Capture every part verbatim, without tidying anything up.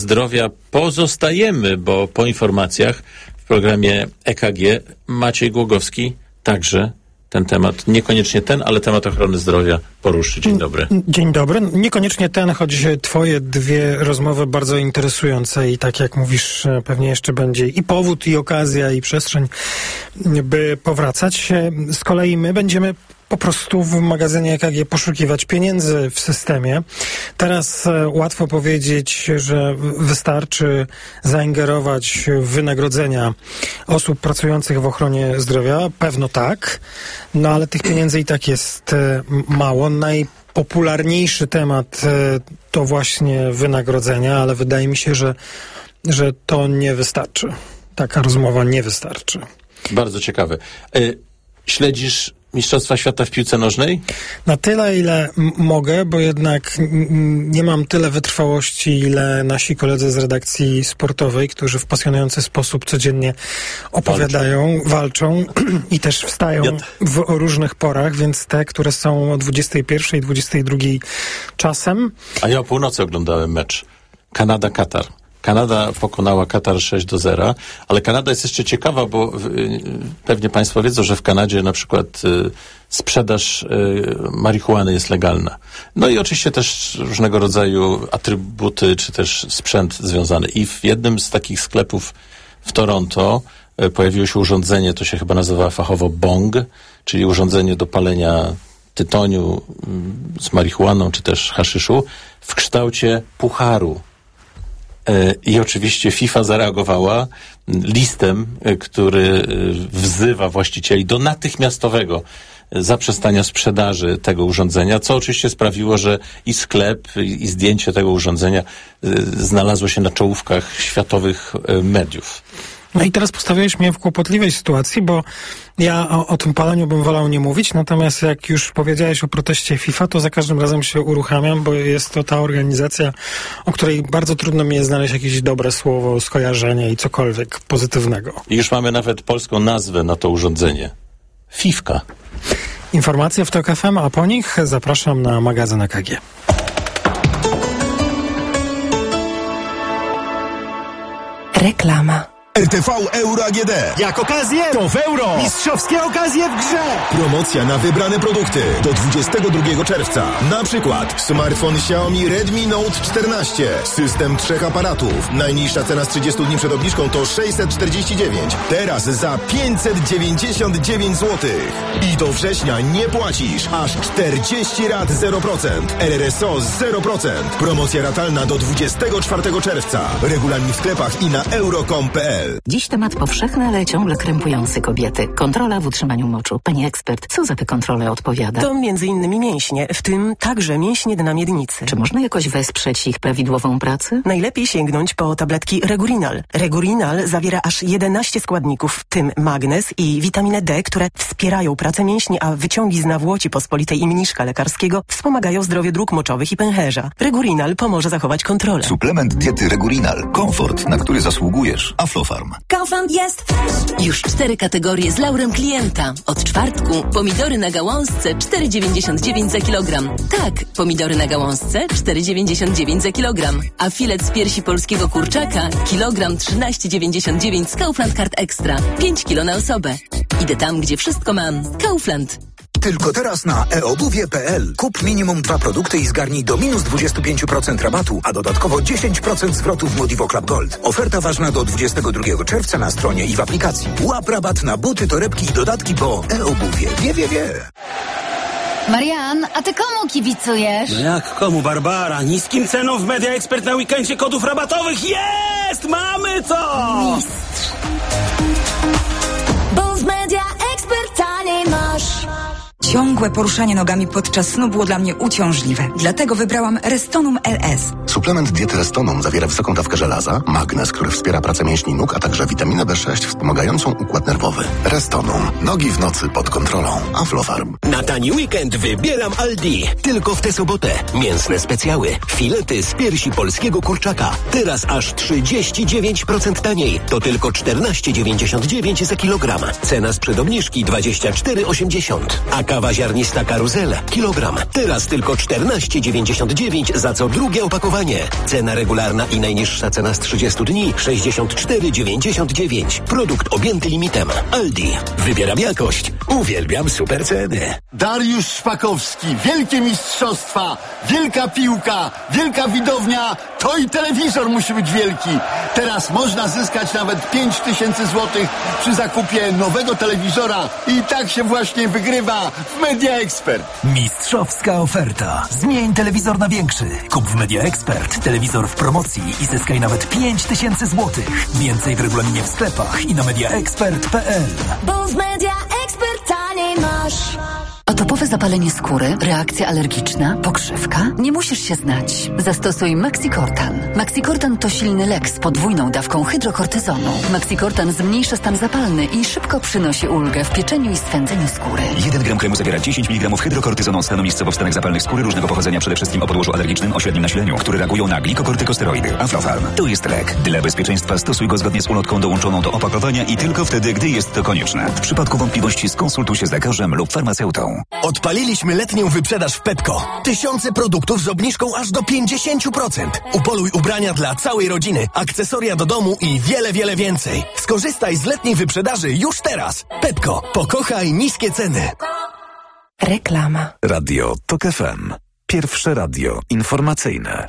Zdrowia pozostajemy, bo po informacjach w programie E K G Maciej Głogowski także ten temat, niekoniecznie ten, ale temat ochrony zdrowia poruszy. Dzień dobry. Dzień dobry. Niekoniecznie ten, choć twoje dwie rozmowy bardzo interesujące i tak jak mówisz, pewnie jeszcze będzie i powód, i okazja, i przestrzeń, by powracać. Z kolei my będziemy po prostu w magazynie E K G poszukiwać pieniędzy w systemie. Teraz łatwo powiedzieć, że wystarczy zaingerować w wynagrodzenia osób pracujących w ochronie zdrowia. Pewno tak, no ale tych pieniędzy i tak jest mało. Najpopularniejszy temat to właśnie wynagrodzenia, ale wydaje mi się, że, że to nie wystarczy. Taka rozmowa nie wystarczy. Bardzo ciekawe. Y- śledzisz Mistrzostwa Świata w piłce nożnej? Na tyle, ile m- mogę, bo jednak m- nie mam tyle wytrwałości, ile nasi koledzy z redakcji sportowej, którzy w pasjonujący sposób codziennie opowiadają, walczą, walczą i też wstają ja t- w, o różnych porach, więc te, które są o dwudziestej pierwszej, dwudziestej drugiej czasem. A ja o północy oglądałem mecz Kanada-Katar. Kanada pokonała Katar sześć do zera, ale Kanada jest jeszcze ciekawa, bo pewnie Państwo wiedzą, że w Kanadzie na przykład y, sprzedaż y, marihuany jest legalna. No i oczywiście też różnego rodzaju atrybuty, czy też sprzęt związany. I w jednym z takich sklepów w Toronto y, pojawiło się urządzenie, to się chyba nazywa fachowo bong, czyli urządzenie do palenia tytoniu y, z marihuaną, czy też haszyszu w kształcie pucharu. I oczywiście FIFA zareagowała listem, który wzywa właścicieli do natychmiastowego zaprzestania sprzedaży tego urządzenia, co oczywiście sprawiło, że i sklep, i zdjęcie tego urządzenia znalazło się na czołówkach światowych mediów. No i teraz postawiłeś mnie w kłopotliwej sytuacji, bo ja o, o tym paleniu bym wolał nie mówić, natomiast jak już powiedziałeś o proteście FIFA, to za każdym razem się uruchamiam, bo jest to ta organizacja, o której bardzo trudno mi jest znaleźć jakieś dobre słowo, skojarzenie i cokolwiek pozytywnego. I już mamy nawet polską nazwę na to urządzenie. Fifka. Informacje w Tok F M, a po nich zapraszam na magazyn E K G. Reklama. R T V Euro A G D. Jak okazję, to w euro. Mistrzowskie okazje w grze. Promocja na wybrane produkty do dwudziestego drugiego czerwca. Na przykład smartfon Xiaomi Redmi Note czternaście. System trzech aparatów. Najniższa cena z trzydziestu dni przed obniżką to sześćset czterdzieści dziewięć. Teraz za pięćset dziewięćdziesiąt dziewięć złotych. I do września nie płacisz. Aż czterdzieści rat zero procent. R R S O zero procent. Promocja ratalna do dwudziestego czwartego czerwca. Regulamin w sklepach i na euro kropka com kropka p l. Dziś temat powszechny, ale ciągle krępujący kobiety. Kontrola w utrzymaniu moczu. Pani ekspert, co za te kontrole odpowiada? To między innymi mięśnie, w tym także mięśnie dna miednicy. Czy można jakoś wesprzeć ich prawidłową pracę? Najlepiej sięgnąć po tabletki Regurinal. Regurinal zawiera aż jedenaście składników, w tym magnez i witaminę D, które wspierają pracę mięśni, a wyciągi z nawłoci pospolitej i mniszka lekarskiego wspomagają zdrowie dróg moczowych i pęcherza. Regurinal pomoże zachować kontrolę. Suplement diety Regurinal. Komfort, na który zasługujesz. Aflofarm. Kaufland jest już cztery kategorie z laurem klienta. Od czwartku pomidory na gałązce cztery dziewięćdziesiąt dziewięć za kilogram. Tak, pomidory na gałązce cztery dziewięćdziesiąt dziewięć za kilogram. A filet z piersi polskiego kurczaka kilogram trzynaście dziewięćdziesiąt dziewięć z Kaufland Card Extra. pięć kilo na osobę. Idę tam, gdzie wszystko mam. Kaufland. Tylko teraz na e obuwie kropka p l. Kup minimum dwa produkty i zgarnij do minus dwadzieścia pięć procent rabatu, a dodatkowo dziesięć procent zwrotu w Modivo Club Gold. Oferta ważna do dwudziestego drugiego czerwca na stronie i w aplikacji. Łap rabat na buty, torebki i dodatki, bo e-obuwie wie, wie, wie. Marian, a ty komu kibicujesz? No jak komu, Barbara? Niskim ceną w Media Expert na weekendzie kodów rabatowych jest! Mamy to! Mistrz. Bo w Media Expert taniej masz. Ciągłe poruszanie nogami podczas snu było dla mnie uciążliwe. Dlatego wybrałam Restonum L S. Suplement diety Restonum zawiera wysoką dawkę żelaza, magnez, który wspiera pracę mięśni nóg, a także witaminę B sześć wspomagającą układ nerwowy. Restonum. Nogi w nocy pod kontrolą. Aflofarm. Na tani weekend wybieram Aldi. Tylko w tę sobotę. Mięsne specjały. Filety z piersi polskiego kurczaka. Teraz aż trzydzieści dziewięć procent taniej. To tylko czternaście dziewięćdziesiąt dziewięć za kilogram. Cena sprzed obniżki dwadzieścia cztery osiemdziesiąt. A kawa Kawa ziarnista Karuzel. Kilogram. Teraz tylko czternaście dziewięćdziesiąt dziewięć za co drugie opakowanie. Cena regularna i najniższa cena z trzydziestu dni sześćdziesiąt cztery dziewięćdziesiąt dziewięć. Produkt objęty limitem. Aldi. Wybieram jakość. Uwielbiam super ceny. Dariusz Szpakowski. Wielkie mistrzostwa. Wielka piłka. Wielka widownia. To i telewizor musi być wielki. Teraz można zyskać nawet pięć tysięcy złotych przy zakupie nowego telewizora. I tak się właśnie wygrywa w Media Expert. Mistrzowska oferta. Zmień telewizor na większy. Kup w Media Expert telewizor w promocji i zyskaj nawet pięć tysięcy złotych. Więcej w regulaminie w sklepach i na mediaexpert kropka p l. Bo w Media Expert taniej masz. Atopowe zapalenie skóry, reakcja alergiczna, pokrzywka? Nie musisz się znać. Zastosuj Maxicortan. Maxicortan to silny lek z podwójną dawką hydrokortyzonu. Maxicortan zmniejsza stan zapalny i szybko przynosi ulgę w pieczeniu i swędzeniu skóry. jeden gram kremu zawiera dziesięć miligramów hydrokortyzonu stanu miejscowo wstanek zapalnych skóry różnego pochodzenia, przede wszystkim o podłożu alergicznym o średnim nasileniu, które reagują na glikokortykosteroidy. Aflofarm. To jest lek. Dla bezpieczeństwa stosuj go zgodnie z ulotką dołączoną do opakowania i tylko wtedy, gdy jest to konieczne. W przypadku wątpliwości skonsultuj się z lekarzem lub farmaceutą. Odpaliliśmy letnią wyprzedaż w Pepco. Tysiące produktów z obniżką aż do pięćdziesiąt procent. Upoluj ubrania dla całej rodziny, akcesoria do domu i wiele, wiele więcej. Skorzystaj z letniej wyprzedaży już teraz. Pepco. Pokochaj niskie ceny. Reklama. Radio Tok F M. Pierwsze radio informacyjne.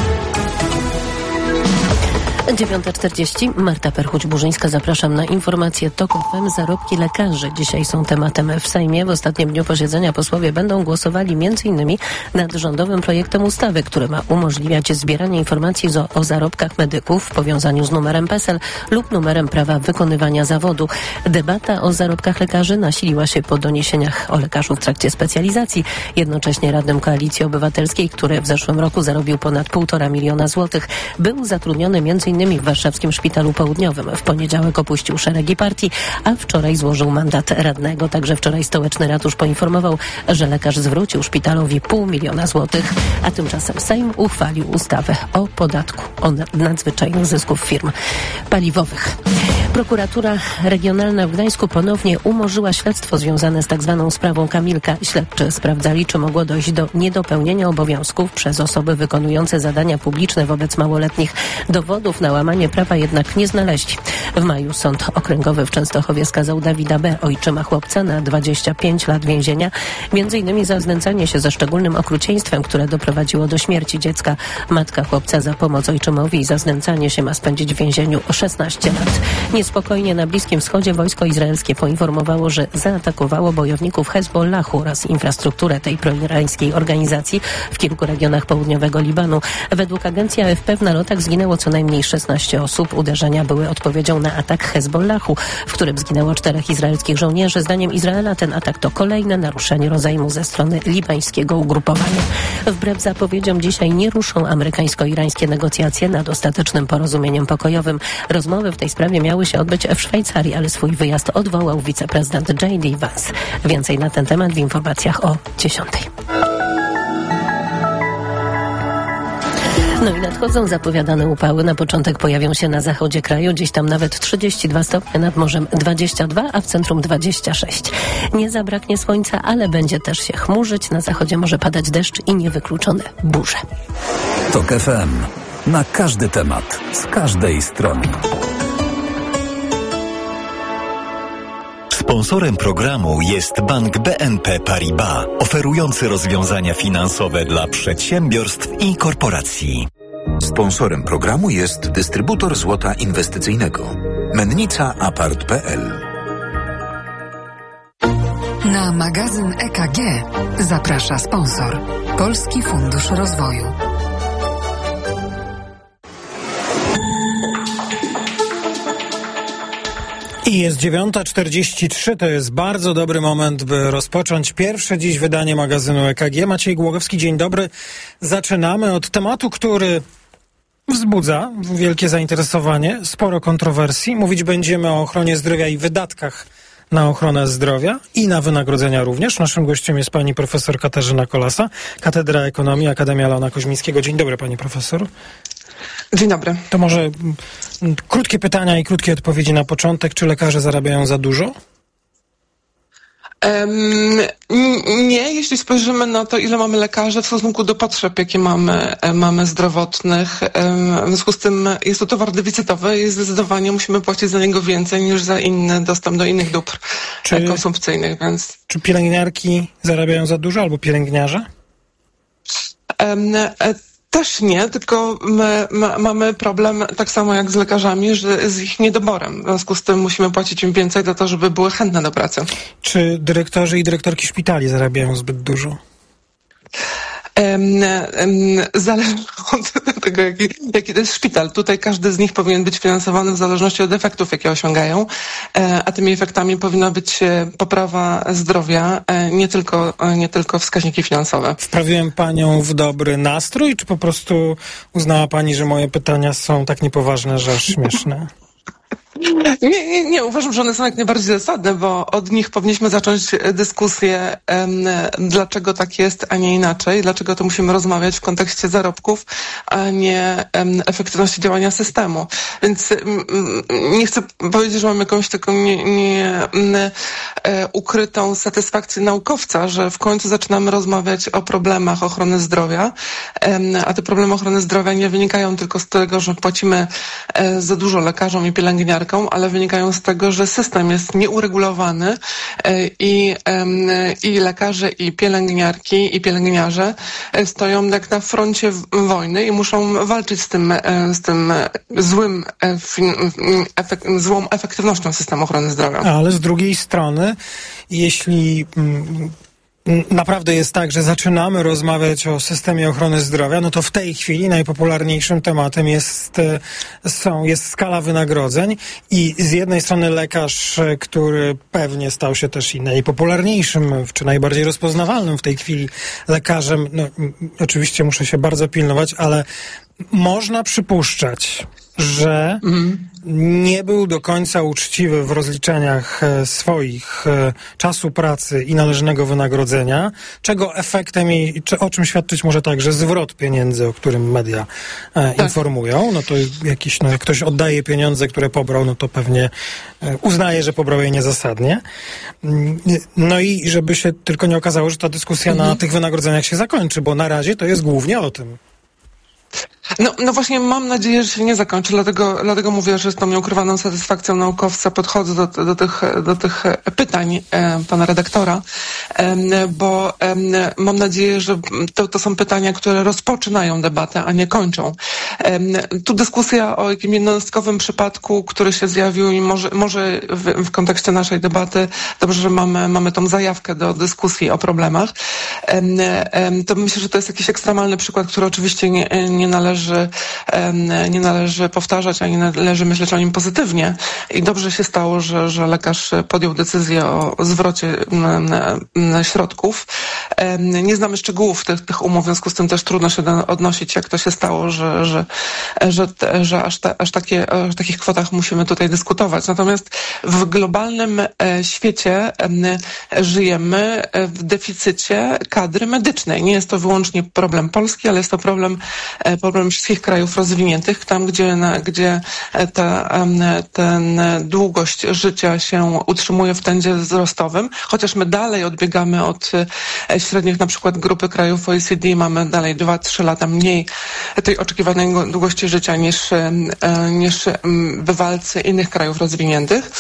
dziewiąta czterdzieści. Marta Perchuć-Burzyńska. Zapraszam na informacje Tok F M. Zarobki lekarzy dzisiaj są tematem w Sejmie. W ostatnim dniu posiedzenia posłowie będą głosowali między innymi nad rządowym projektem ustawy, który ma umożliwiać zbieranie informacji o, o zarobkach medyków w powiązaniu z numerem P E S E L lub numerem prawa wykonywania zawodu. Debata o zarobkach lekarzy nasiliła się po doniesieniach o lekarzu w trakcie specjalizacji. Jednocześnie radnym Koalicji Obywatelskiej, który w zeszłym roku zarobił ponad półtora miliona złotych, był zatrudniony między innymi w warszawskim Szpitalu Południowym. W poniedziałek opuścił szeregi partii, a wczoraj złożył mandat radnego. Także wczoraj stołeczny ratusz poinformował, że lekarz zwrócił szpitalowi pół miliona złotych, a tymczasem Sejm uchwalił ustawę o podatku od nadzwyczajnych zysków firm paliwowych. Prokuratura Regionalna w Gdańsku ponownie umorzyła śledztwo związane z tak zwaną sprawą Kamilka. Śledczy sprawdzali, czy mogło dojść do niedopełnienia obowiązków przez osoby wykonujące zadania publiczne wobec małoletnich. Dowodów na łamanie prawa jednak nie znaleźli. W maju Sąd Okręgowy w Częstochowie skazał Dawida B., ojczyma chłopca, na dwadzieścia pięć lat więzienia, między innymi za znęcanie się ze szczególnym okrucieństwem, które doprowadziło do śmierci dziecka. Matka chłopca za pomoc ojczymowi i za znęcanie się ma spędzić w więzieniu szesnaście lat. Niespokojnie na Bliskim Wschodzie wojsko izraelskie poinformowało, że zaatakowało bojowników Hezbollahu oraz infrastrukturę tej proirańskiej organizacji w kilku regionach południowego Libanu. Według agencji A F P w nalotach zginęło co najmniej szesnaście osób. Uderzenia były odpowiedzią na atak Hezbollahu, w którym zginęło czterech izraelskich żołnierzy. Zdaniem Izraela ten atak to kolejne naruszenie rozejmu ze strony libańskiego ugrupowania. Wbrew zapowiedziom dzisiaj nie ruszą amerykańsko-irańskie negocjacje nad ostatecznym porozumieniem pokojowym. Rozmowy w tej sprawie miały się odbyć w Szwajcarii, ale swój wyjazd odwołał wiceprezydent J D Vance. Więcej na ten temat w informacjach o dziesiątej. No i nadchodzą zapowiadane upały. Na początek pojawią się na zachodzie kraju, gdzieś tam nawet trzydzieści dwa stopnie, nad morzem dwadzieścia dwa, a w centrum dwadzieścia sześć. Nie zabraknie słońca, ale będzie też się chmurzyć. Na zachodzie może padać deszcz i niewykluczone burze. Tok F M. Na każdy temat, z każdej strony. Sponsorem programu jest Bank B N P Paribas, oferujący rozwiązania finansowe dla przedsiębiorstw i korporacji. Sponsorem programu jest dystrybutor złota inwestycyjnego Mennica Apart kropka p l. Na magazyn E K G zaprasza sponsor Polski Fundusz Rozwoju. I jest dziewiąta czterdzieści trzy, to jest bardzo dobry moment, by rozpocząć pierwsze dziś wydanie magazynu E K G. Maciej Głogowski, dzień dobry. Zaczynamy od tematu, który wzbudza wielkie zainteresowanie, sporo kontrowersji. Mówić będziemy o ochronie zdrowia i wydatkach na ochronę zdrowia i na wynagrodzenia również. Naszym gościem jest pani profesor Katarzyna Kolasa, Katedra Ekonomii, Akademia Leona Koźmińskiego. Dzień dobry, pani profesor. Dzień dobry. To może m, krótkie pytania i krótkie odpowiedzi na początek. Czy lekarze zarabiają za dużo? Um, nie, jeśli spojrzymy na to, ile mamy lekarzy w stosunku do potrzeb, jakie mamy, mamy zdrowotnych. Um, w związku z tym jest to towar deficytowy i zdecydowanie musimy płacić za niego więcej niż za inny dostęp do innych dóbr czy, konsumpcyjnych. Więc... Czy pielęgniarki zarabiają za dużo albo pielęgniarze? Um, Też nie, tylko my, my mamy problem tak samo jak z lekarzami, że z ich niedoborem. W związku z tym musimy płacić im więcej za to, żeby były chętne do pracy. Czy dyrektorzy i dyrektorki szpitali zarabiają zbyt dużo? Um, um, zależy od tego, jaki, jaki to jest szpital. Tutaj każdy z nich powinien być finansowany w zależności od efektów, jakie osiągają, e, a tymi efektami powinna być poprawa zdrowia, e, nie tylko, nie tylko wskaźniki finansowe. Wprawiłem panią w dobry nastrój, czy po prostu uznała pani, że moje pytania są tak niepoważne, że aż śmieszne? Nie, nie, nie, uważam, że one są jak najbardziej zasadne, bo od nich powinniśmy zacząć dyskusję, um, dlaczego tak jest, a nie inaczej, dlaczego to musimy rozmawiać w kontekście zarobków, a nie um, efektywności działania systemu. Więc um, nie chcę powiedzieć, że mam jakąś taką nie, nie, um, e, ukrytą satysfakcję naukowca, że w końcu zaczynamy rozmawiać o problemach ochrony zdrowia, um, a te problemy ochrony zdrowia nie wynikają tylko z tego, że płacimy e, za dużo lekarzom i pielęgniarkom, ale wynikają z tego, że system jest nieuregulowany i, i lekarze, i pielęgniarki, i pielęgniarze stoją jak na froncie wojny i muszą walczyć z tym, z tym złym, efek, złą efektywnością systemu ochrony zdrowia. Ale z drugiej strony, jeśli naprawdę jest tak, że zaczynamy rozmawiać o systemie ochrony zdrowia, no to w tej chwili najpopularniejszym tematem jest, są, jest skala wynagrodzeń i z jednej strony lekarz, który pewnie stał się też i najpopularniejszym, czy najbardziej rozpoznawalnym w tej chwili lekarzem, no oczywiście muszę się bardzo pilnować, ale można przypuszczać, że mhm. nie był do końca uczciwy w rozliczeniach swoich czasu pracy i należnego wynagrodzenia, czego efektem i czy, o czym świadczyć może także zwrot pieniędzy, o którym media e, tak. informują. No to jakiś, no jak ktoś oddaje pieniądze, które pobrał, no to pewnie e, uznaje, że pobrał je niezasadnie. No i żeby się tylko nie okazało, że ta dyskusja mhm. na tych wynagrodzeniach się zakończy, bo na razie to jest głównie o tym. No, no właśnie mam nadzieję, że się nie zakończy, dlatego, dlatego mówię, że z tą nieukrywaną satysfakcją naukowca podchodzę do, do, tych, do tych pytań e, pana redaktora, e, bo e, mam nadzieję, że to, to są pytania, które rozpoczynają debatę, a nie kończą. E, tu dyskusja o jakim jednostkowym przypadku, który się zjawił i może, może w, w kontekście naszej debaty, dobrze, że mamy, mamy tą zajawkę do dyskusji o problemach, e, e, to myślę, że to jest jakiś ekstremalny przykład, który oczywiście nie, nie należy nie należy powtarzać, ani nie należy myśleć o nim pozytywnie. I dobrze się stało, że, że lekarz podjął decyzję o zwrocie środków. Nie znamy szczegółów tych, tych umów, w związku z tym też trudno się odnosić, jak to się stało, że, że, że, że aż, ta, aż takie, o takich kwotach musimy tutaj dyskutować. Natomiast w globalnym świecie żyjemy w deficycie kadry medycznej. Nie jest to wyłącznie problem Polski, ale jest to problem, problem wszystkich krajów rozwiniętych, tam gdzie, na, gdzie ta, ten długość życia się utrzymuje w trendzie wzrostowym, chociaż my dalej odbiegamy od średnich na przykład grupy krajów O E C D, mamy dalej dwa trzy lata mniej tej oczekiwanej długości życia niż, niż w walce innych krajów rozwiniętych,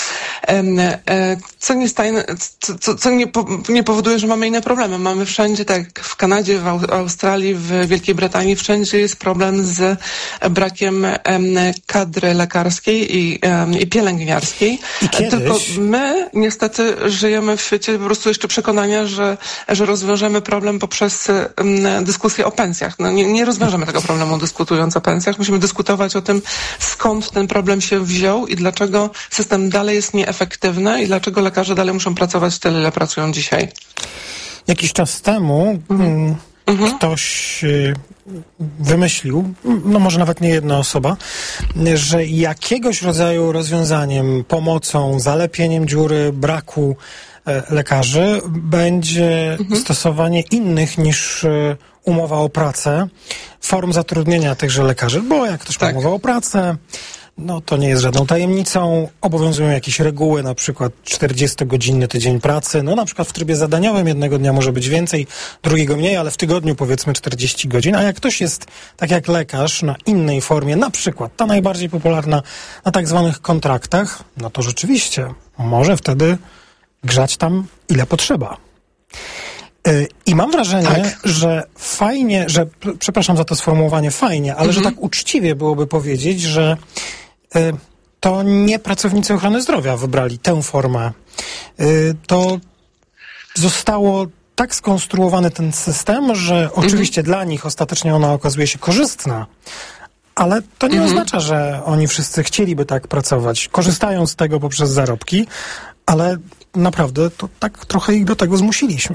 co nie, staje, co, co nie, nie powoduje, że mamy inne problemy. Mamy wszędzie, tak jak w Kanadzie, w Australii, w Wielkiej Brytanii, wszędzie jest problem z brakiem kadry lekarskiej i, i pielęgniarskiej. I kiedyś... Tylko my niestety żyjemy w świecie po prostu jeszcze przekonania, że, że rozwiążemy problem poprzez dyskusję o pensjach. No nie, nie rozwiążemy tego problemu dyskutując o pensjach. Musimy dyskutować o tym, skąd ten problem się wziął i dlaczego system dalej jest nieefektywny i dlaczego lekarze dalej muszą pracować tyle, ile pracują dzisiaj. Jakiś czas temu mhm. Mhm. ktoś wymyślił, no może nawet nie jedna osoba, że jakiegoś rodzaju rozwiązaniem, pomocą, zalepieniem dziury braku lekarzy będzie mhm. stosowanie innych niż umowa o pracę, form zatrudnienia tychże lekarzy, bo jak ktoś ma tak. umowę o pracę, no to nie jest żadną tajemnicą. Obowiązują jakieś reguły, na przykład czterdziestogodzinny tydzień pracy. No na przykład w trybie zadaniowym jednego dnia może być więcej, drugiego mniej, ale w tygodniu powiedzmy czterdzieści godzin. A jak ktoś jest, tak jak lekarz, na innej formie, na przykład ta najbardziej popularna na tak zwanych kontraktach, no to rzeczywiście może wtedy grzać tam ile potrzeba. I mam wrażenie, tak. że fajnie, że, przepraszam za to sformułowanie fajnie, ale mhm. że tak uczciwie byłoby powiedzieć, że y, to nie pracownicy ochrony zdrowia wybrali tę formę. Y, to zostało tak skonstruowany ten system, że oczywiście mhm. dla nich ostatecznie ona okazuje się korzystna, ale to nie mhm. oznacza, że oni wszyscy chcieliby tak pracować. Korzystają z tego poprzez zarobki, ale naprawdę to tak trochę ich do tego zmusiliśmy.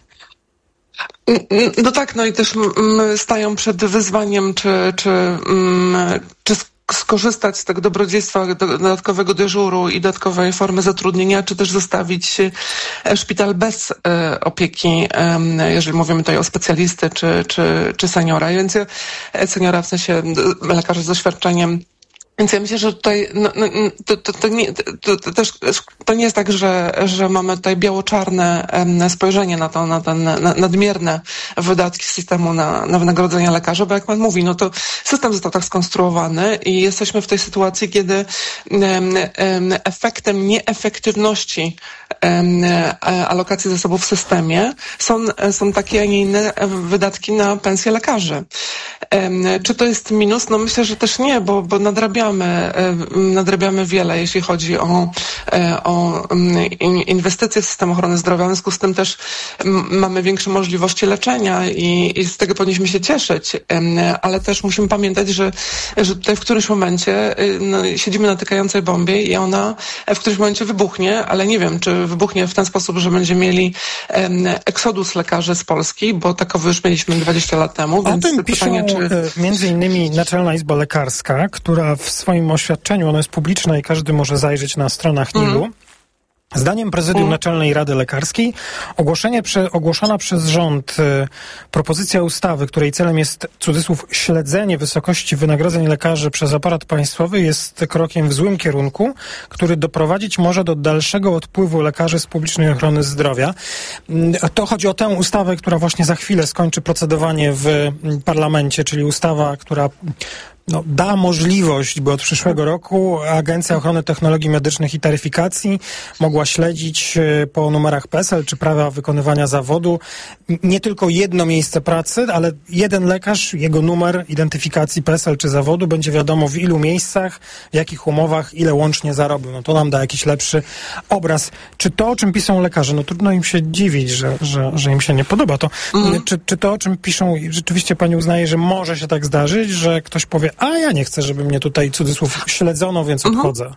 No tak, no i też m, stają przed wyzwaniem, czy, czy, m, czy skorzystać z tego dobrodziejstwa do, dodatkowego dyżuru i dodatkowej formy zatrudnienia, czy też zostawić szpital bez e, opieki, e, jeżeli mówimy tutaj o specjalisty, czy, czy, czy seniora. Więc seniora w sensie lekarza z doświadczeniem. Więc ja myślę, że tutaj no, no, to, to, to, nie, to, to też to nie jest tak, że, że mamy tutaj biało-czarne um, spojrzenie na to, na ten na, nadmierne wydatki systemu na, na wynagrodzenia lekarzy, bo jak pan mówi, no to system został tak skonstruowany i jesteśmy w tej sytuacji, kiedy um, um, efektem nieefektywności um, alokacji zasobów w systemie są, są takie, a nie inne wydatki na pensje lekarzy. Um, czy to jest minus? No myślę, że też nie, bo, bo nadrabiamy nadrabiamy wiele, jeśli chodzi o, o inwestycje w system ochrony zdrowia. W związku z tym też mamy większe możliwości leczenia i, i z tego powinniśmy się cieszyć, ale też musimy pamiętać, że, że tutaj w którymś momencie no, siedzimy na tykającej bombie i ona w którymś momencie wybuchnie, ale nie wiem, czy wybuchnie w ten sposób, że będziemy mieli eksodus lekarzy z Polski, bo takowy już mieliśmy dwadzieścia lat temu. O tym piszą czy... między innymi Naczelna Izba Lekarska, która w swoim oświadczeniu, ono jest publiczne i każdy może zajrzeć na stronach N I L-u. Mm. Zdaniem Prezydium mm. Naczelnej Rady Lekarskiej ogłoszenie prze, ogłoszona przez rząd y, propozycja ustawy, której celem jest, cudzysłów, śledzenie wysokości wynagrodzeń lekarzy przez aparat państwowy, jest krokiem w złym kierunku, który doprowadzić może do dalszego odpływu lekarzy z publicznej ochrony zdrowia. Y, to chodzi o tę ustawę, która właśnie za chwilę skończy procedowanie w y, parlamencie, czyli ustawa, która No, da możliwość, by od przyszłego roku Agencja Ochrony Technologii Medycznych i Taryfikacji mogła śledzić po numerach P E S E L czy prawa wykonywania zawodu nie tylko jedno miejsce pracy, ale jeden lekarz, jego numer identyfikacji P E S E L czy zawodu, będzie wiadomo w ilu miejscach, w jakich umowach, ile łącznie zarobił. No to nam da jakiś lepszy obraz. Czy to, o czym piszą lekarze, no trudno im się dziwić, że, że, że im się nie podoba to. Mm. Czy, czy to, o czym piszą, rzeczywiście pani uznaje, że może się tak zdarzyć, że ktoś powie, a ja nie chcę, żeby mnie tutaj, cudzysłów, śledzono, więc mhm. odchodzę.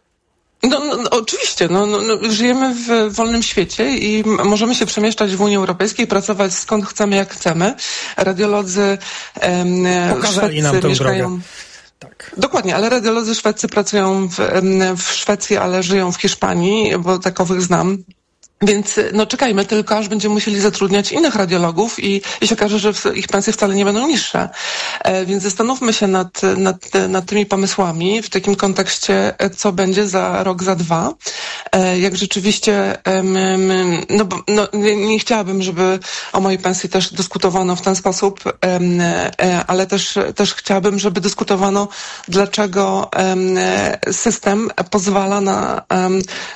No, no, no oczywiście, no, no, no, żyjemy w wolnym świecie i możemy się przemieszczać w Unii Europejskiej, pracować skąd chcemy, jak chcemy. Radiolodzy em, Pokazali nam tę mieszkają... drogę. Tak. Dokładnie, ale radiolodzy szwedzcy pracują w, w Szwecji, ale żyją w Hiszpanii, bo takowych znam. Więc no czekajmy tylko, aż będziemy musieli zatrudniać innych radiologów i, i się okaże, że ich pensje wcale nie będą niższe. E, więc zastanówmy się nad, nad, nad tymi pomysłami w takim kontekście, co będzie za rok, za dwa. E, jak rzeczywiście, e, no, no nie, nie chciałabym, żeby o mojej pensji też dyskutowano w ten sposób, e, e, ale też, też chciałabym, żeby dyskutowano, dlaczego e, system pozwala na, e,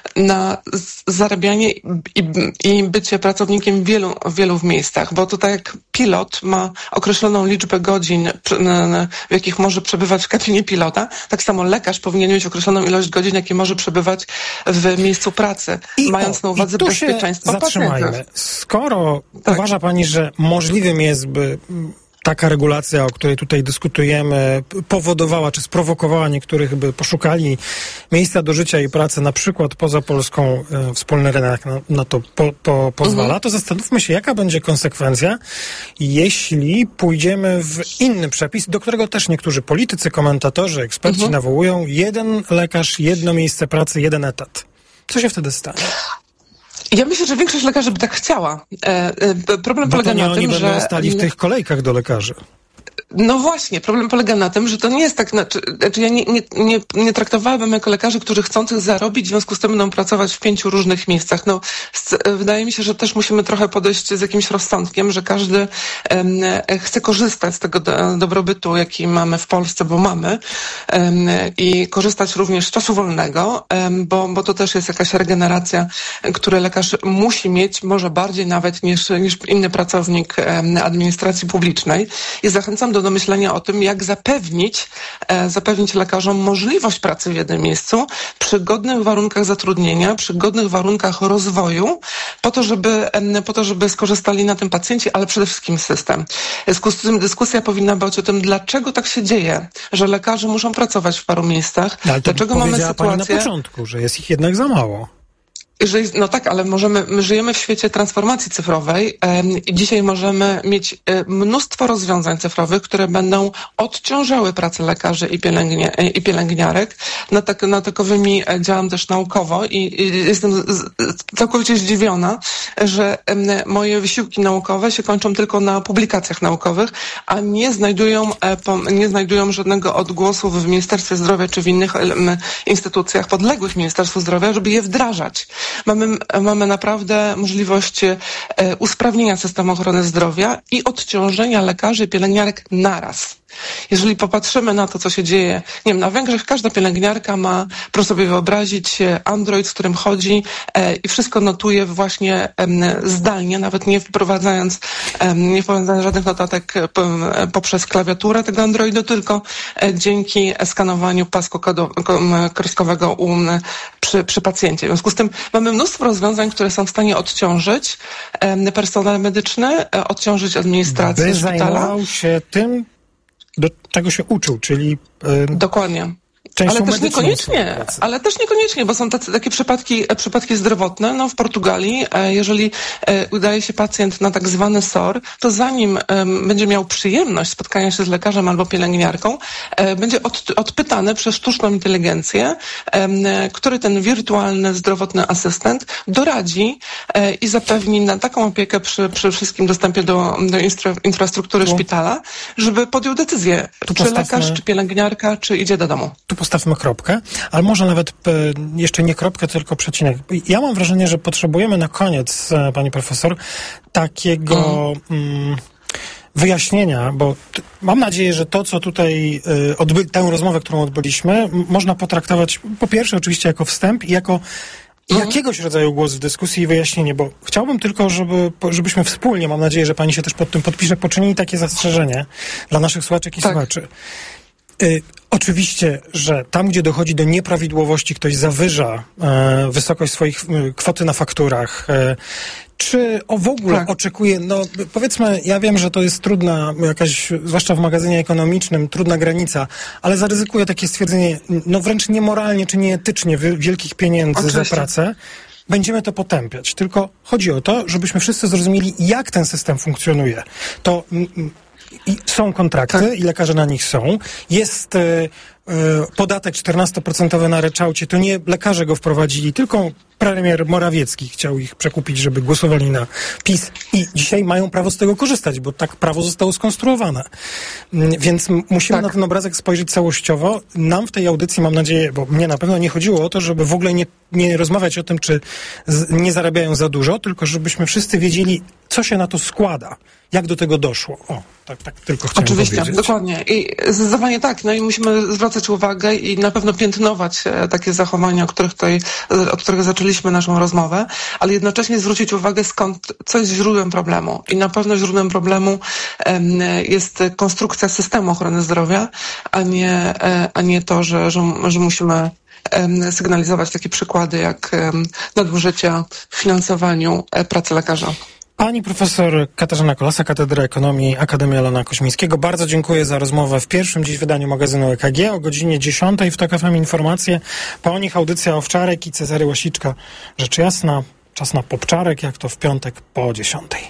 na zarabianie I, i bycie pracownikiem w wielu, w wielu miejscach, bo tutaj jak pilot ma określoną liczbę godzin, w jakich może przebywać w kabinie pilota, tak samo lekarz powinien mieć określoną ilość godzin, jakie może przebywać w miejscu pracy, I mając o, na uwadze bezpieczeństwo pacjentów. Skoro tak. uważa pani, że możliwym jest, by taka regulacja, o której tutaj dyskutujemy, powodowała czy sprowokowała niektórych, by poszukali miejsca do życia i pracy, na przykład poza Polską, e, wspólny rynek na, na to po, po, pozwala, mhm. to zastanówmy się, jaka będzie konsekwencja, jeśli pójdziemy w inny przepis, do którego też niektórzy politycy, komentatorzy, eksperci mhm. nawołują: jeden lekarz, jedno miejsce pracy, jeden etat. Co się wtedy stanie? Ja myślę, że większość lekarzy by tak chciała. E, e, problem Bo polega to nie na oni tym, będą że... stali w tych kolejkach do lekarzy. No właśnie, problem polega na tym, że to nie jest tak, znaczy, znaczy ja nie, nie, nie, nie traktowałabym jako lekarzy, którzy chcących zarobić, w związku z tym będą pracować w pięciu różnych miejscach. No, z, wydaje mi się, że też musimy trochę podejść z jakimś rozsądkiem, że każdy um, chce korzystać z tego do, dobrobytu, jaki mamy w Polsce, bo mamy um, i korzystać również z czasu wolnego, um, bo, bo to też jest jakaś regeneracja, którą lekarz musi mieć, może bardziej nawet niż, niż inny pracownik um, administracji publicznej. I zachęcam do do myślenia o tym, jak zapewnić, e, zapewnić lekarzom możliwość pracy w jednym miejscu, przy godnych warunkach zatrudnienia, przy godnych warunkach rozwoju, po to, żeby, e, po to, żeby skorzystali na tym pacjenci, ale przede wszystkim system. W związku z tym dyskusja powinna być o tym, dlaczego tak się dzieje, że lekarze muszą pracować w paru miejscach, no, ale to dlaczego mamy sytuację... Pani na początku, że jest ich jednak za mało. Że, no tak, ale możemy, my żyjemy w świecie transformacji cyfrowej um, i dzisiaj możemy mieć um, mnóstwo rozwiązań cyfrowych, które będą odciążały pracę lekarzy i, pielęgnia, i pielęgniarek. Nad, tak, nad takowymi działam też naukowo i, i jestem z, z, całkowicie zdziwiona, że um, moje wysiłki naukowe się kończą tylko na publikacjach naukowych, a nie znajdują, e, po, nie znajdują żadnego odgłosu w Ministerstwie Zdrowia czy w innych um, instytucjach podległych Ministerstwu Zdrowia, żeby je wdrażać. Mamy, mamy naprawdę możliwość e, usprawnienia systemu ochrony zdrowia i odciążenia lekarzy i pielęgniarek naraz. Jeżeli popatrzymy na to, co się dzieje, nie wiem, na Węgrzech każda pielęgniarka ma, proszę sobie wyobrazić, Android, z którym chodzi e, i wszystko notuje właśnie e, zdalnie, nawet nie wprowadzając, e, nie wprowadzając żadnych notatek e, poprzez klawiaturę tego Androidu, tylko e, dzięki skanowaniu pasku kreskowego u, przy, przy pacjencie. W związku z tym mamy mnóstwo rozwiązań, które są w stanie odciążyć e, personel medyczny, e, odciążyć administrację by szpitala. Zajmował się tym, do czego się uczył, czyli... Yy, Dokładnie. Ale też niekoniecznie, ale też niekoniecznie, bo są tacy, takie przypadki, przypadki zdrowotne. No w Portugalii, jeżeli e, udaje się pacjent na tak zwany S O R, to zanim e, będzie miał przyjemność spotkania się z lekarzem albo pielęgniarką, e, będzie od, odpytany przez sztuczną inteligencję, e, który ten wirtualny zdrowotny asystent doradzi e, i zapewni na taką opiekę przy, przy wszystkim dostępie do, do infra, infrastruktury tu, szpitala, żeby podjął decyzję, czy postawmy... lekarz, czy pielęgniarka, czy idzie do domu. Tu postawmy kropkę, ale może nawet e, jeszcze nie kropkę, tylko przecinek. Ja mam wrażenie, że potrzebujemy na koniec, e, pani profesor, takiego mm, wyjaśnienia, bo t- mam nadzieję, że to, co tutaj, e, odby- tę rozmowę, którą odbyliśmy, m- można potraktować po pierwsze oczywiście jako wstęp i jako jakiegoś rodzaju głos w dyskusji i wyjaśnienie, bo chciałbym tylko, żeby, żebyśmy wspólnie, mam nadzieję, że pani się też pod tym podpisze, poczynili takie zastrzeżenie dla naszych słuchaczek i tak. słuchaczy. Y, oczywiście, że tam, gdzie dochodzi do nieprawidłowości, ktoś zawyża e, wysokość swoich e, kwoty na fakturach, e, czy o w ogóle tak. oczekuje, no powiedzmy, ja wiem, że to jest trudna jakaś, zwłaszcza w magazynie ekonomicznym, trudna granica, ale zaryzykuję takie stwierdzenie, no wręcz niemoralnie czy nieetycznie wielkich pieniędzy Oczywiście. za pracę. Będziemy to potępiać. Tylko chodzi o to, żebyśmy wszyscy zrozumieli, jak ten system funkcjonuje. To m, I są kontrakty tak. i lekarze na nich są. Jest e, e, podatek czternaście procent na ryczałcie. To nie lekarze go wprowadzili, tylko premier Morawiecki chciał ich przekupić, żeby głosowali na PiS i dzisiaj mają prawo z tego korzystać, bo tak prawo zostało skonstruowane. Więc musimy tak. na ten obrazek spojrzeć całościowo. Nam w tej audycji, mam nadzieję, bo mnie na pewno nie chodziło o to, żeby w ogóle nie, nie rozmawiać o tym, czy z, nie zarabiają za dużo, tylko żebyśmy wszyscy wiedzieli, co się na to składa. Jak do tego doszło? O, tak, tak tylko chciałem Oczywiście, powiedzieć. dokładnie. I zdecydowanie tak. No i musimy zwracać uwagę i na pewno piętnować e, takie zachowania, o których tutaj, od których zaczęliśmy naszą rozmowę, ale jednocześnie zwrócić uwagę, skąd, co jest źródłem problemu. I na pewno źródłem problemu e, jest konstrukcja systemu ochrony zdrowia, a nie, e, a nie to, że, że, że musimy e, sygnalizować takie przykłady jak e, nadużycia w finansowaniu e, pracy lekarza. Pani profesor Katarzyna Kolasa, Katedra Ekonomii Akademii Alana Koźmińskiego. Bardzo dziękuję za rozmowę w pierwszym dziś wydaniu magazynu E K G. O godzinie dziesiątej w TOK F M informacje. Po nich audycja Owczarek i Cezary Łasiczka. Rzecz jasna, czas na popczarek, jak to w piątek po dziesiątej.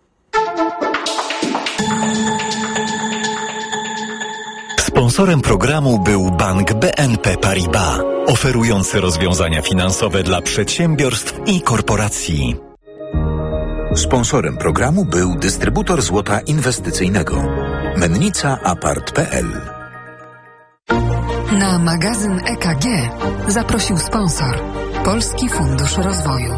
Sponsorem programu był bank B N P Paribas, oferujący rozwiązania finansowe dla przedsiębiorstw i korporacji. Sponsorem programu był dystrybutor złota inwestycyjnego. Mennica Apart kropka p l. Na magazyn E K G zaprosił sponsor Polski Fundusz Rozwoju.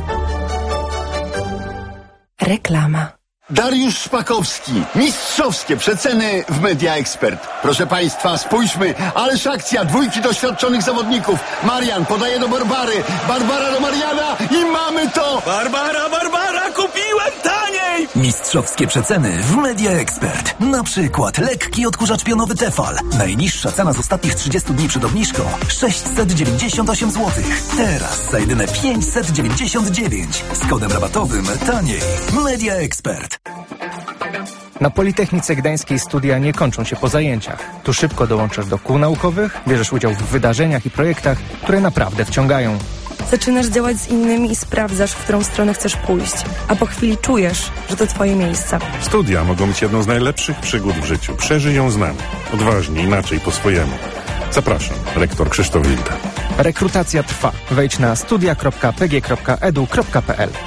Reklama. Dariusz Szpakowski. Mistrzowskie przeceny w Media Expert. Proszę Państwa, spójrzmy. Ależ akcja dwójki doświadczonych zawodników. Marian podaje do Barbary. Barbara do Mariana i mamy to! Barbara, Barbara, kupiłem taniej! Mistrzowskie przeceny w Media Expert. Na przykład lekki odkurzacz pionowy Tefal. Najniższa cena z ostatnich trzydziestu dni przed obniżką sześćset dziewięćdziesiąt osiem złotych. Teraz za jedyne pięćset dziewięćdziesiąt dziewięć. Z kodem rabatowym taniej. Media Expert. Na Politechnice Gdańskiej studia nie kończą się po zajęciach. Tu szybko dołączasz do kół naukowych, bierzesz udział w wydarzeniach i projektach, które naprawdę wciągają. Zaczynasz działać z innymi i sprawdzasz, w którą stronę chcesz pójść. A po chwili czujesz, że to twoje miejsce. Studia mogą być jedną z najlepszych przygód w życiu. Przeżyj ją z nami. Odważnie, inaczej, po swojemu. Zapraszam, rektor Krzysztof Wilda. Rekrutacja trwa. Wejdź na studia kropka p g kropka e d u kropka p l.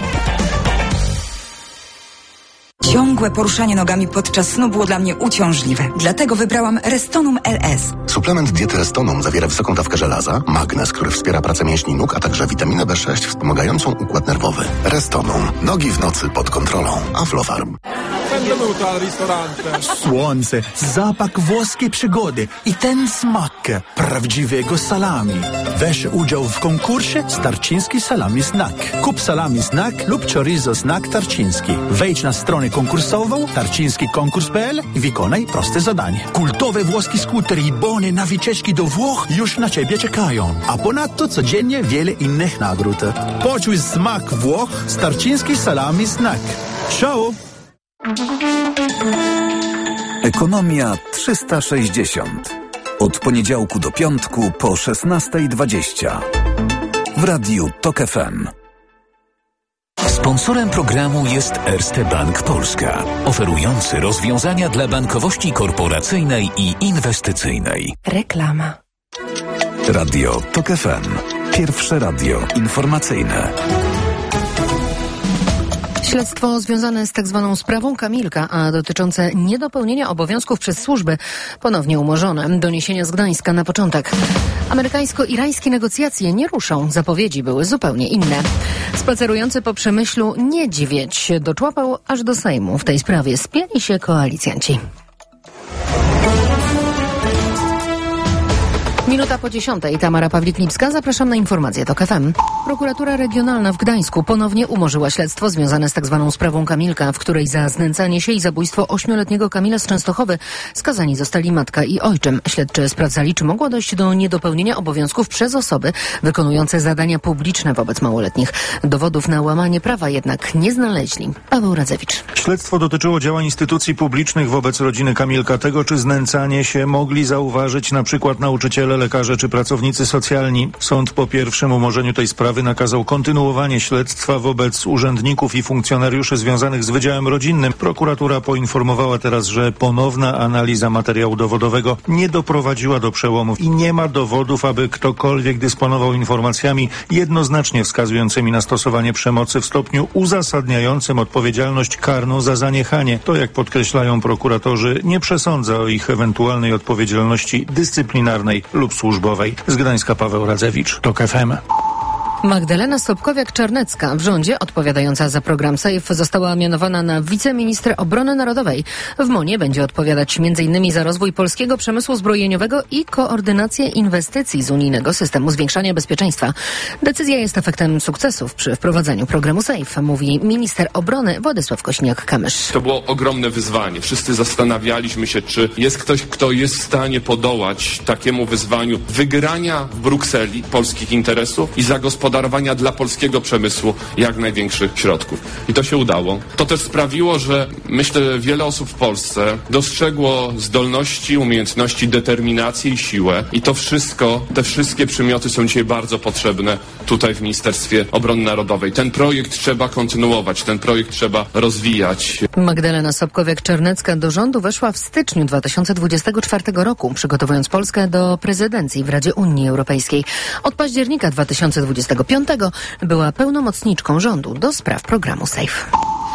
Ciągłe poruszanie nogami podczas snu było dla mnie uciążliwe. Dlatego wybrałam Restonum L S. Suplement diety Restonum zawiera wysoką dawkę żelaza, magnez, który wspiera pracę mięśni nóg, a także witaminę B sześć wspomagającą układ nerwowy. Restonum. Nogi w nocy pod kontrolą. Aflofarm. Benvenuto al ristorante. Słońce, zapach włoskiej przygody i ten smak prawdziwego salami. Weź udział w konkursie Starczyński Salami Snack. Kup salami snack lub chorizo snack Tarczyński. Wejdź na stronę konkursową tarczyński konkurs kropka p l i wykonaj proste zadanie. Kultowe włoskie skutery i bony na wycieczki do Włoch już na ciebie czekają. A ponadto codziennie wiele innych nagród. Poczuj smak Włoch z Tarczyński Salami Snack. Ciao! Ekonomia trzysta sześćdziesiąt. Od poniedziałku do piątku po szesnasta dwadzieścia. W radiu Tok F M. Sponsorem programu jest Erste Bank Polska, oferujący rozwiązania dla bankowości korporacyjnej i inwestycyjnej. Reklama. Radio Tok F M. Pierwsze radio informacyjne. Śledztwo związane z tak zwaną sprawą Kamilka, a dotyczące niedopełnienia obowiązków przez służby, ponownie umorzone. Doniesienia z Gdańska na początek. Amerykańsko-irańskie negocjacje nie ruszą. Zapowiedzi były zupełnie inne. Spacerujący po Przemyślu niedźwiedź doczłapał aż do Sejmu. W tej sprawie spięli się koalicjanci. Minuta po dziesiątej. Tamara Pawlik-Lipska. Zapraszam na informacje Tok F M. Prokuratura Regionalna w Gdańsku ponownie umorzyła śledztwo związane z tak zwaną sprawą Kamilka, w której za znęcanie się i zabójstwo ośmioletniego Kamila z Częstochowy skazani zostali matka i ojczym. Śledczy sprawdzali, czy mogło dojść do niedopełnienia obowiązków przez osoby wykonujące zadania publiczne wobec małoletnich. Dowodów na łamanie prawa jednak nie znaleźli. Paweł Radzewicz. Śledztwo dotyczyło działań instytucji publicznych wobec rodziny Kamilka. Tego, czy znęcanie się mogli zauważyć na przykład nauczyciele, lekarze czy pracownicy socjalni. Sąd po pierwszym umorzeniu tej sprawy nakazał kontynuowanie śledztwa wobec urzędników i funkcjonariuszy związanych z Wydziałem Rodzinnym. Prokuratura poinformowała teraz, że ponowna analiza materiału dowodowego nie doprowadziła do przełomów i nie ma dowodów, aby ktokolwiek dysponował informacjami jednoznacznie wskazującymi na stosowanie przemocy w stopniu uzasadniającym odpowiedzialność karną za zaniechanie. To, jak podkreślają prokuratorzy, nie przesądza o ich ewentualnej odpowiedzialności dyscyplinarnej lub służbowej. Z Gdańska Paweł Radzewicz, Tok F M. Magdalena Sobkowiak-Czarnecka w rządzie odpowiadająca za program SAFE została mianowana na wiceministrę obrony narodowej. W MON-ie będzie odpowiadać między innymi za rozwój polskiego przemysłu zbrojeniowego i koordynację inwestycji z unijnego systemu zwiększania bezpieczeństwa. Decyzja jest efektem sukcesów przy wprowadzaniu programu SAFE, mówi minister obrony Władysław Kośniak-Kamysz. To było ogromne wyzwanie. Wszyscy zastanawialiśmy się, czy jest ktoś, kto jest w stanie podołać takiemu wyzwaniu wygrania w Brukseli polskich interesów i zagospodarowania darowania dla polskiego przemysłu jak największych środków. I to się udało. To też sprawiło, że myślę, wiele osób w Polsce dostrzegło zdolności, umiejętności, determinację i siłę. I to wszystko, te wszystkie przymioty są dzisiaj bardzo potrzebne tutaj w Ministerstwie Obrony Narodowej. Ten projekt trzeba kontynuować, ten projekt trzeba rozwijać. Magdalena Sobkowiak-Czarnecka do rządu weszła w styczniu dwa tysiące dwudziestego czwartego roku, przygotowując Polskę do prezydencji w Radzie Unii Europejskiej. Od października dwa tysiące dwudziestego piątego była pełnomocniczką rządu do spraw programu SAFE.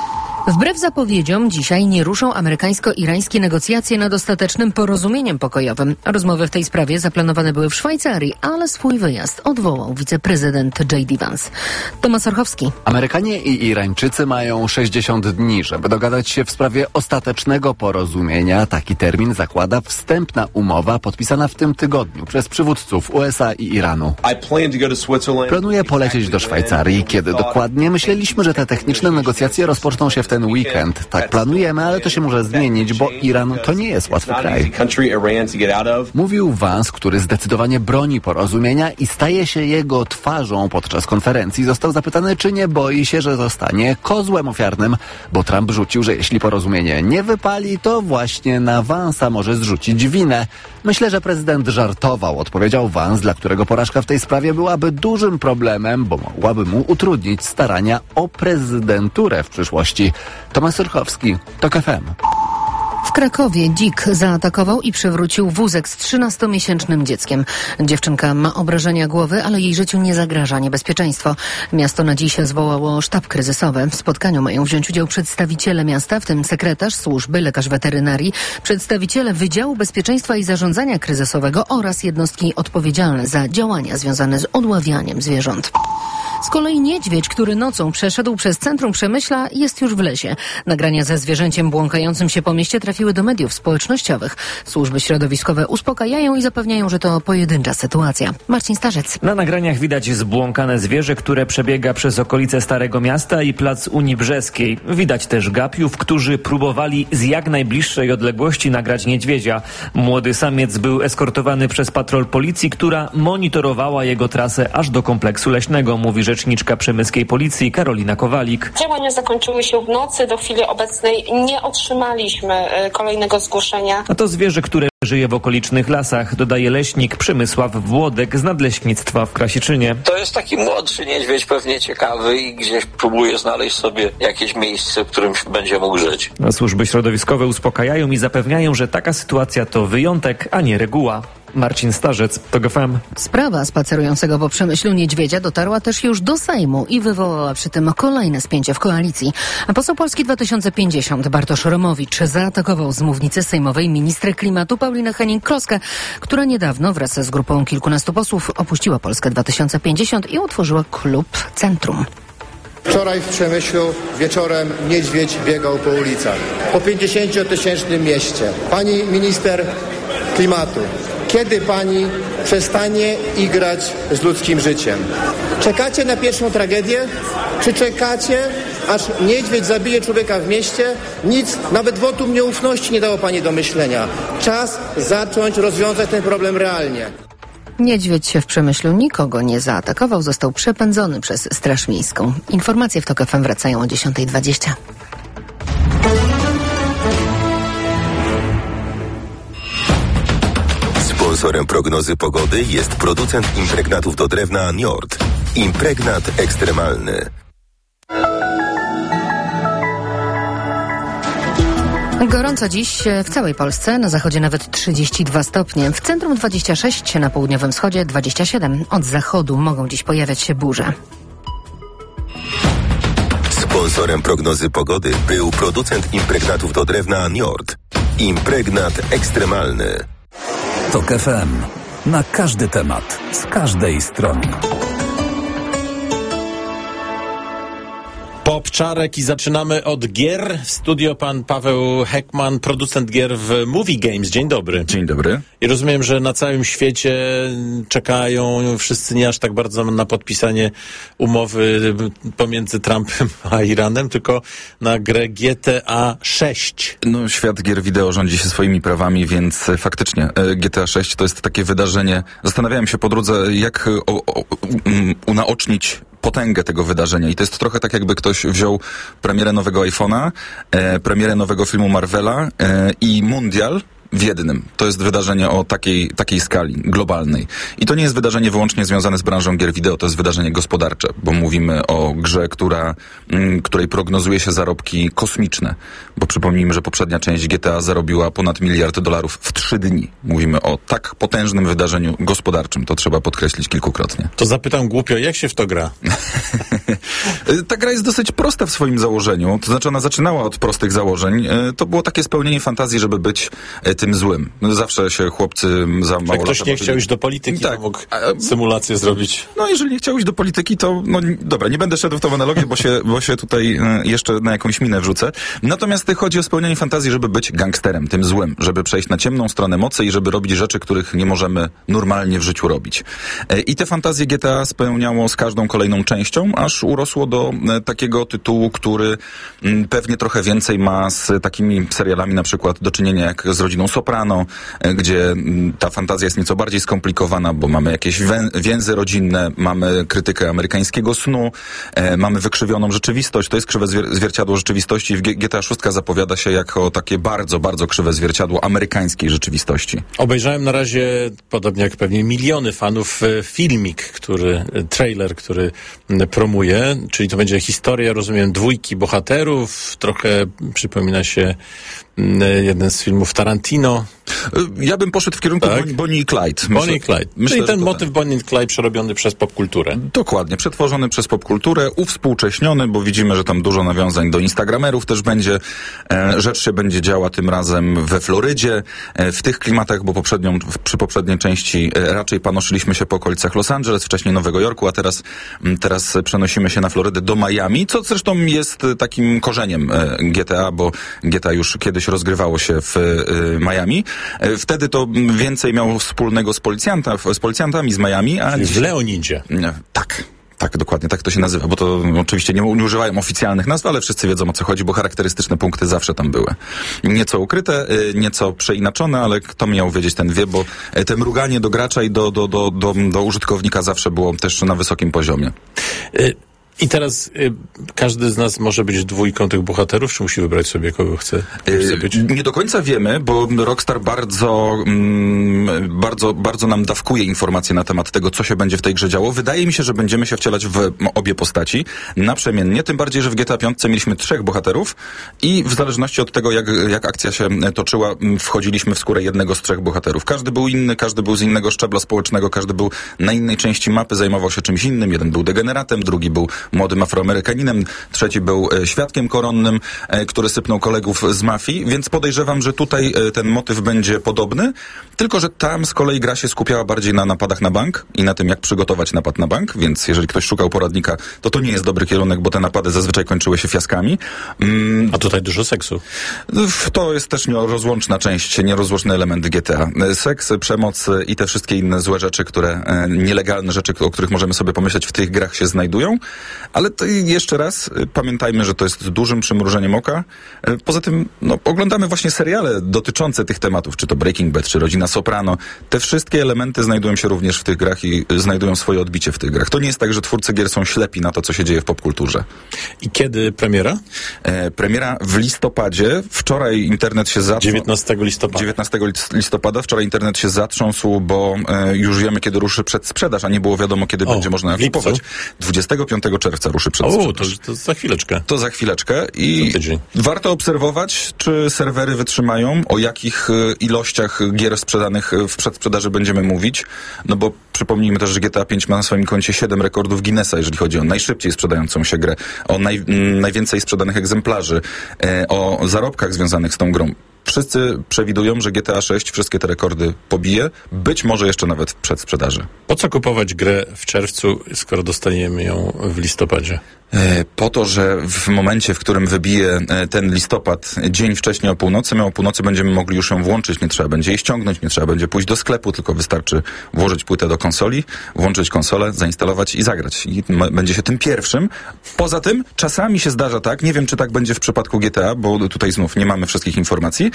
Wbrew zapowiedziom dzisiaj nie ruszą amerykańsko-irańskie negocjacje nad ostatecznym porozumieniem pokojowym. Rozmowy w tej sprawie zaplanowane były w Szwajcarii, ale swój wyjazd odwołał wiceprezydent J D Vance. Tomasz Orchowski. Amerykanie i Irańczycy mają sześćdziesiąt dni, żeby dogadać się w sprawie ostatecznego porozumienia. Taki termin zakłada wstępna umowa podpisana w tym tygodniu przez przywódców U S A i Iranu. Planuję polecieć do Szwajcarii. Kiedy dokładnie? Myśleliśmy, że te techniczne negocjacje rozpoczną się w ten weekend. Tak planujemy, ale to się może zmienić, bo Iran to nie jest łatwy kraj. Mówił Vance, który zdecydowanie broni porozumienia i staje się jego twarzą podczas konferencji. Został zapytany, czy nie boi się, że zostanie kozłem ofiarnym, bo Trump rzucił, że jeśli porozumienie nie wypali, to właśnie na Vance'a może zrzucić winę. Myślę, że prezydent żartował, odpowiedział Vance, dla którego porażka w tej sprawie byłaby dużym problemem, bo mogłaby mu utrudnić starania o prezydenturę w przyszłości. Tomasz Orchowski, TOK F M. W Krakowie dzik zaatakował i przewrócił wózek z trzynastomiesięcznym dzieckiem. Dziewczynka ma obrażenia głowy, ale jej życiu nie zagraża niebezpieczeństwo. Miasto na dziś zwołało sztab kryzysowy. W spotkaniu mają wziąć udział przedstawiciele miasta, w tym sekretarz służby, lekarz weterynarii, przedstawiciele Wydziału Bezpieczeństwa i Zarządzania Kryzysowego oraz jednostki odpowiedzialne za działania związane z odławianiem zwierząt. Z kolei niedźwiedź, który nocą przeszedł przez centrum Przemyśla, jest już w lesie. Nagrania ze zwierzęciem błąkającym się po mieście trafiły do mediów społecznościowych. Służby środowiskowe uspokajają i zapewniają, że to pojedyncza sytuacja. Marcin Starzec. Na nagraniach widać zbłąkane zwierzę, które przebiega przez okolice Starego Miasta i plac Unii Brzeskiej. Widać też gapiów, którzy próbowali z jak najbliższej odległości nagrać niedźwiedzia. Młody samiec był eskortowany przez patrol policji, która monitorowała jego trasę aż do kompleksu leśnego, mówi rzeczniczka przemyskiej policji Karolina Kowalik. Działania zakończyły się w nocy. Do chwili obecnej nie otrzymaliśmy kolejnego zgłoszenia. A to zwierzę, które żyje w okolicznych lasach, dodaje leśnik Przemysław Włodek z Nadleśnictwa w Krasiczynie. To jest taki młodszy niedźwiedź, pewnie ciekawy i gdzieś próbuje znaleźć sobie jakieś miejsce, w którym będzie mógł żyć. A służby środowiskowe uspokajają i zapewniają, że taka sytuacja to wyjątek, a nie reguła. Marcin Starzec, TOK F M. Sprawa spacerującego po Przemyślu niedźwiedzia dotarła też już do Sejmu i wywołała przy tym kolejne spięcie w koalicji. Poseł Polski dwa tysiące pięćdziesiąt Bartosz Romowicz zaatakował z mównicy sejmowej ministrę klimatu Paulinę Hennig-Kloskę, która niedawno wraz z grupą kilkunastu posłów opuściła Polskę dwa tysiące pięćdziesiąt i utworzyła klub Centrum. Wczoraj w Przemyślu wieczorem niedźwiedź biegał po ulicach. Po pięćdziesięciotysięcznym mieście. Pani minister klimatu, kiedy pani przestanie igrać z ludzkim życiem? Czekacie na pierwszą tragedię? Czy czekacie, aż niedźwiedź zabije człowieka w mieście? Nic, nawet wotum nieufności nie dało pani do myślenia. Czas zacząć rozwiązać ten problem realnie. Niedźwiedź w Przemyślu nikogo nie zaatakował, został przepędzony przez Straż Miejską. Informacje w TOK F M wracają o dziesiąta dwadzieścia. Sponsorem prognozy pogody jest producent impregnatów do drewna Njord. Impregnat ekstremalny. Gorąco dziś w całej Polsce, na zachodzie nawet trzydzieści dwa stopnie, w centrum dwadzieścia sześć, na południowym wschodzie dwadzieścia siedem. Od zachodu mogą dziś pojawiać się burze. Sponsorem prognozy pogody był producent impregnatów do drewna Njord. Impregnat ekstremalny. TOK F M. Na każdy temat, z każdej strony. Popczarek i zaczynamy od gier. W studio pan Paweł Heckman, producent gier w Movie Games. Dzień dobry. Dzień dobry. I rozumiem, że na całym świecie czekają wszyscy nie aż tak bardzo na podpisanie umowy pomiędzy Trumpem a Iranem, tylko na grę G T A sześć. No, świat gier wideo rządzi się swoimi prawami, więc faktycznie G T A sześć to jest takie wydarzenie. Zastanawiałem się po drodze, jak o, o, um, unaocznić potęgę tego wydarzenia. I to jest trochę tak, jakby ktoś wziął premierę nowego iPhone'a, e, premierę nowego filmu Marvela e, i Mundial w jednym. To jest wydarzenie o takiej, takiej skali globalnej. I to nie jest wydarzenie wyłącznie związane z branżą gier wideo, to jest wydarzenie gospodarcze, bo mówimy o grze, która, m, której prognozuje się zarobki kosmiczne. Bo przypomnijmy, że poprzednia część G T A zarobiła ponad miliard dolarów w trzy dni. Mówimy o tak potężnym wydarzeniu gospodarczym. To trzeba podkreślić kilkukrotnie. To zapytam głupio, jak się w to gra? Ta gra jest dosyć prosta w swoim założeniu, to znaczy ona zaczynała od prostych założeń. To było takie spełnienie fantazji, żeby być tym złym. Zawsze się chłopcy za mało Jak ktoś nie chciał iść do polityki, tak, to mógł symulację zrobić. No jeżeli nie chciał iść do polityki, to no dobra, nie będę szedł w tą analogię, bo się, bo się tutaj jeszcze na jakąś minę wrzucę. Natomiast chodzi o spełnienie fantazji, żeby być gangsterem, tym złym, żeby przejść na ciemną stronę mocy i żeby robić rzeczy, których nie możemy normalnie w życiu robić. I te fantazje G T A spełniało z każdą kolejną częścią, aż urosło do takiego tytułu, który pewnie trochę więcej ma z takimi serialami na przykład do czynienia jak z Rodziną Soprano, gdzie ta fantazja jest nieco bardziej skomplikowana, bo mamy jakieś wę- więzy rodzinne, mamy krytykę amerykańskiego snu, e, mamy wykrzywioną rzeczywistość. To jest krzywe zwier- zwierciadło rzeczywistości. W G- GTA sześć zapowiada się jako takie bardzo, bardzo krzywe zwierciadło amerykańskiej rzeczywistości. Obejrzałem na razie, podobnie jak pewnie miliony fanów, filmik, który, trailer, który promuje, czyli to będzie historia, rozumiem, dwójki bohaterów, trochę przypomina się jeden z filmów Tarantino. Ja bym poszedł w kierunku tak? Bonnie i Clyde. Myślę, Bonnie i Clyde. Myślę, czyli ten motyw Bonnie i Clyde przerobiony przez popkulturę. Dokładnie, przetworzony przez popkulturę, uwspółcześniony, bo widzimy, że tam dużo nawiązań do instagramerów też będzie. E, rzecz się będzie działa tym razem we Florydzie, e, w tych klimatach, bo poprzednią, w, przy poprzedniej części e, raczej panoszyliśmy się po okolicach Los Angeles, wcześniej Nowego Jorku, a teraz, m, teraz przenosimy się na Florydę do Miami, co zresztą jest takim korzeniem e, G T A, bo G T A już kiedyś rozgrywało się w e, Miami. E, wtedy to więcej miało wspólnego z, policjanta, z policjantami z Miami. A Czyli w Leonidzie. Tak. Tak, dokładnie, tak to się nazywa, bo to oczywiście nie, nie używają oficjalnych nazw, ale wszyscy wiedzą, o co chodzi, bo charakterystyczne punkty zawsze tam były. Nieco ukryte, nieco przeinaczone, ale kto miał wiedzieć, ten wie, bo te mruganie do gracza i do, do, do, do, do użytkownika zawsze było też na wysokim poziomie. Y- I teraz y, każdy z nas może być dwójką tych bohaterów, czy musi wybrać sobie, kogo chce, chce być? Nie do końca wiemy, bo Rockstar bardzo, mm, bardzo, bardzo nam dawkuje informacje na temat tego, co się będzie w tej grze działo. Wydaje mi się, że będziemy się wcielać w obie postaci naprzemiennie, tym bardziej, że w G T A pięć mieliśmy trzech bohaterów i w zależności od tego, jak, jak akcja się toczyła, wchodziliśmy w skórę jednego z trzech bohaterów. Każdy był inny, każdy był z innego szczebla społecznego, każdy był na innej części mapy, zajmował się czymś innym. Jeden był degeneratem, drugi był młodym Afroamerykaninem, trzeci był e, świadkiem koronnym, e, który sypnął kolegów z mafii, więc podejrzewam, że tutaj e, ten motyw będzie podobny, tylko że tam z kolei gra się skupiała bardziej na napadach na bank i na tym, jak przygotować napad na bank, więc jeżeli ktoś szukał poradnika, to to nie jest dobry kierunek, bo te napady zazwyczaj kończyły się fiaskami. Mm, A tutaj dużo seksu. To jest też nierozłączna część, nierozłączny element G T A. Seks, przemoc i te wszystkie inne złe rzeczy, które, e, nielegalne rzeczy, o których możemy sobie pomyśleć, w tych grach się znajdują. Ale to jeszcze raz pamiętajmy, że to jest dużym przymrużeniem oka. Poza tym no, oglądamy właśnie seriale dotyczące tych tematów, czy to Breaking Bad, czy Rodzina Soprano. Te wszystkie elementy znajdują się również w tych grach i znajdują swoje odbicie w tych grach. To nie jest tak, że twórcy gier są ślepi na to, co się dzieje w popkulturze. I kiedy premiera? E, premiera w listopadzie. Wczoraj internet się zatrząsł. dziewiętnastego listopada. dziewiętnastego listopada. Wczoraj internet się zatrząsł, bo e, już wiemy, kiedy ruszy przedsprzedaż, a nie było wiadomo, kiedy o, będzie można kupować. dwudziestego piątego czerwca ruszy przedsprzedaż. O, to, to za chwileczkę. To za chwileczkę i warto obserwować, czy serwery wytrzymają, o jakich ilościach gier sprzedanych w przedsprzedaży będziemy mówić, no bo przypomnijmy też, że G T A pięć ma na swoim koncie siedem rekordów Guinnessa, jeżeli chodzi o najszybciej sprzedającą się grę, o naj, najwięcej sprzedanych egzemplarzy, o zarobkach związanych z tą grą. Wszyscy przewidują, że G T A sześć wszystkie te rekordy pobije, być może jeszcze nawet w przedsprzedaży. Po co kupować grę w czerwcu, skoro dostaniemy ją w listopadzie? Po to, że w momencie, w którym wybije ten listopad dzień wcześniej o północy, my o północy będziemy mogli już ją włączyć, nie trzeba będzie jej ściągnąć, nie trzeba będzie pójść do sklepu, tylko wystarczy włożyć płytę do konsoli, włączyć konsolę, zainstalować i zagrać. I będzie się tym pierwszym. Poza tym czasami się zdarza tak, nie wiem, czy tak będzie w przypadku G T A, bo tutaj znów nie mamy wszystkich informacji,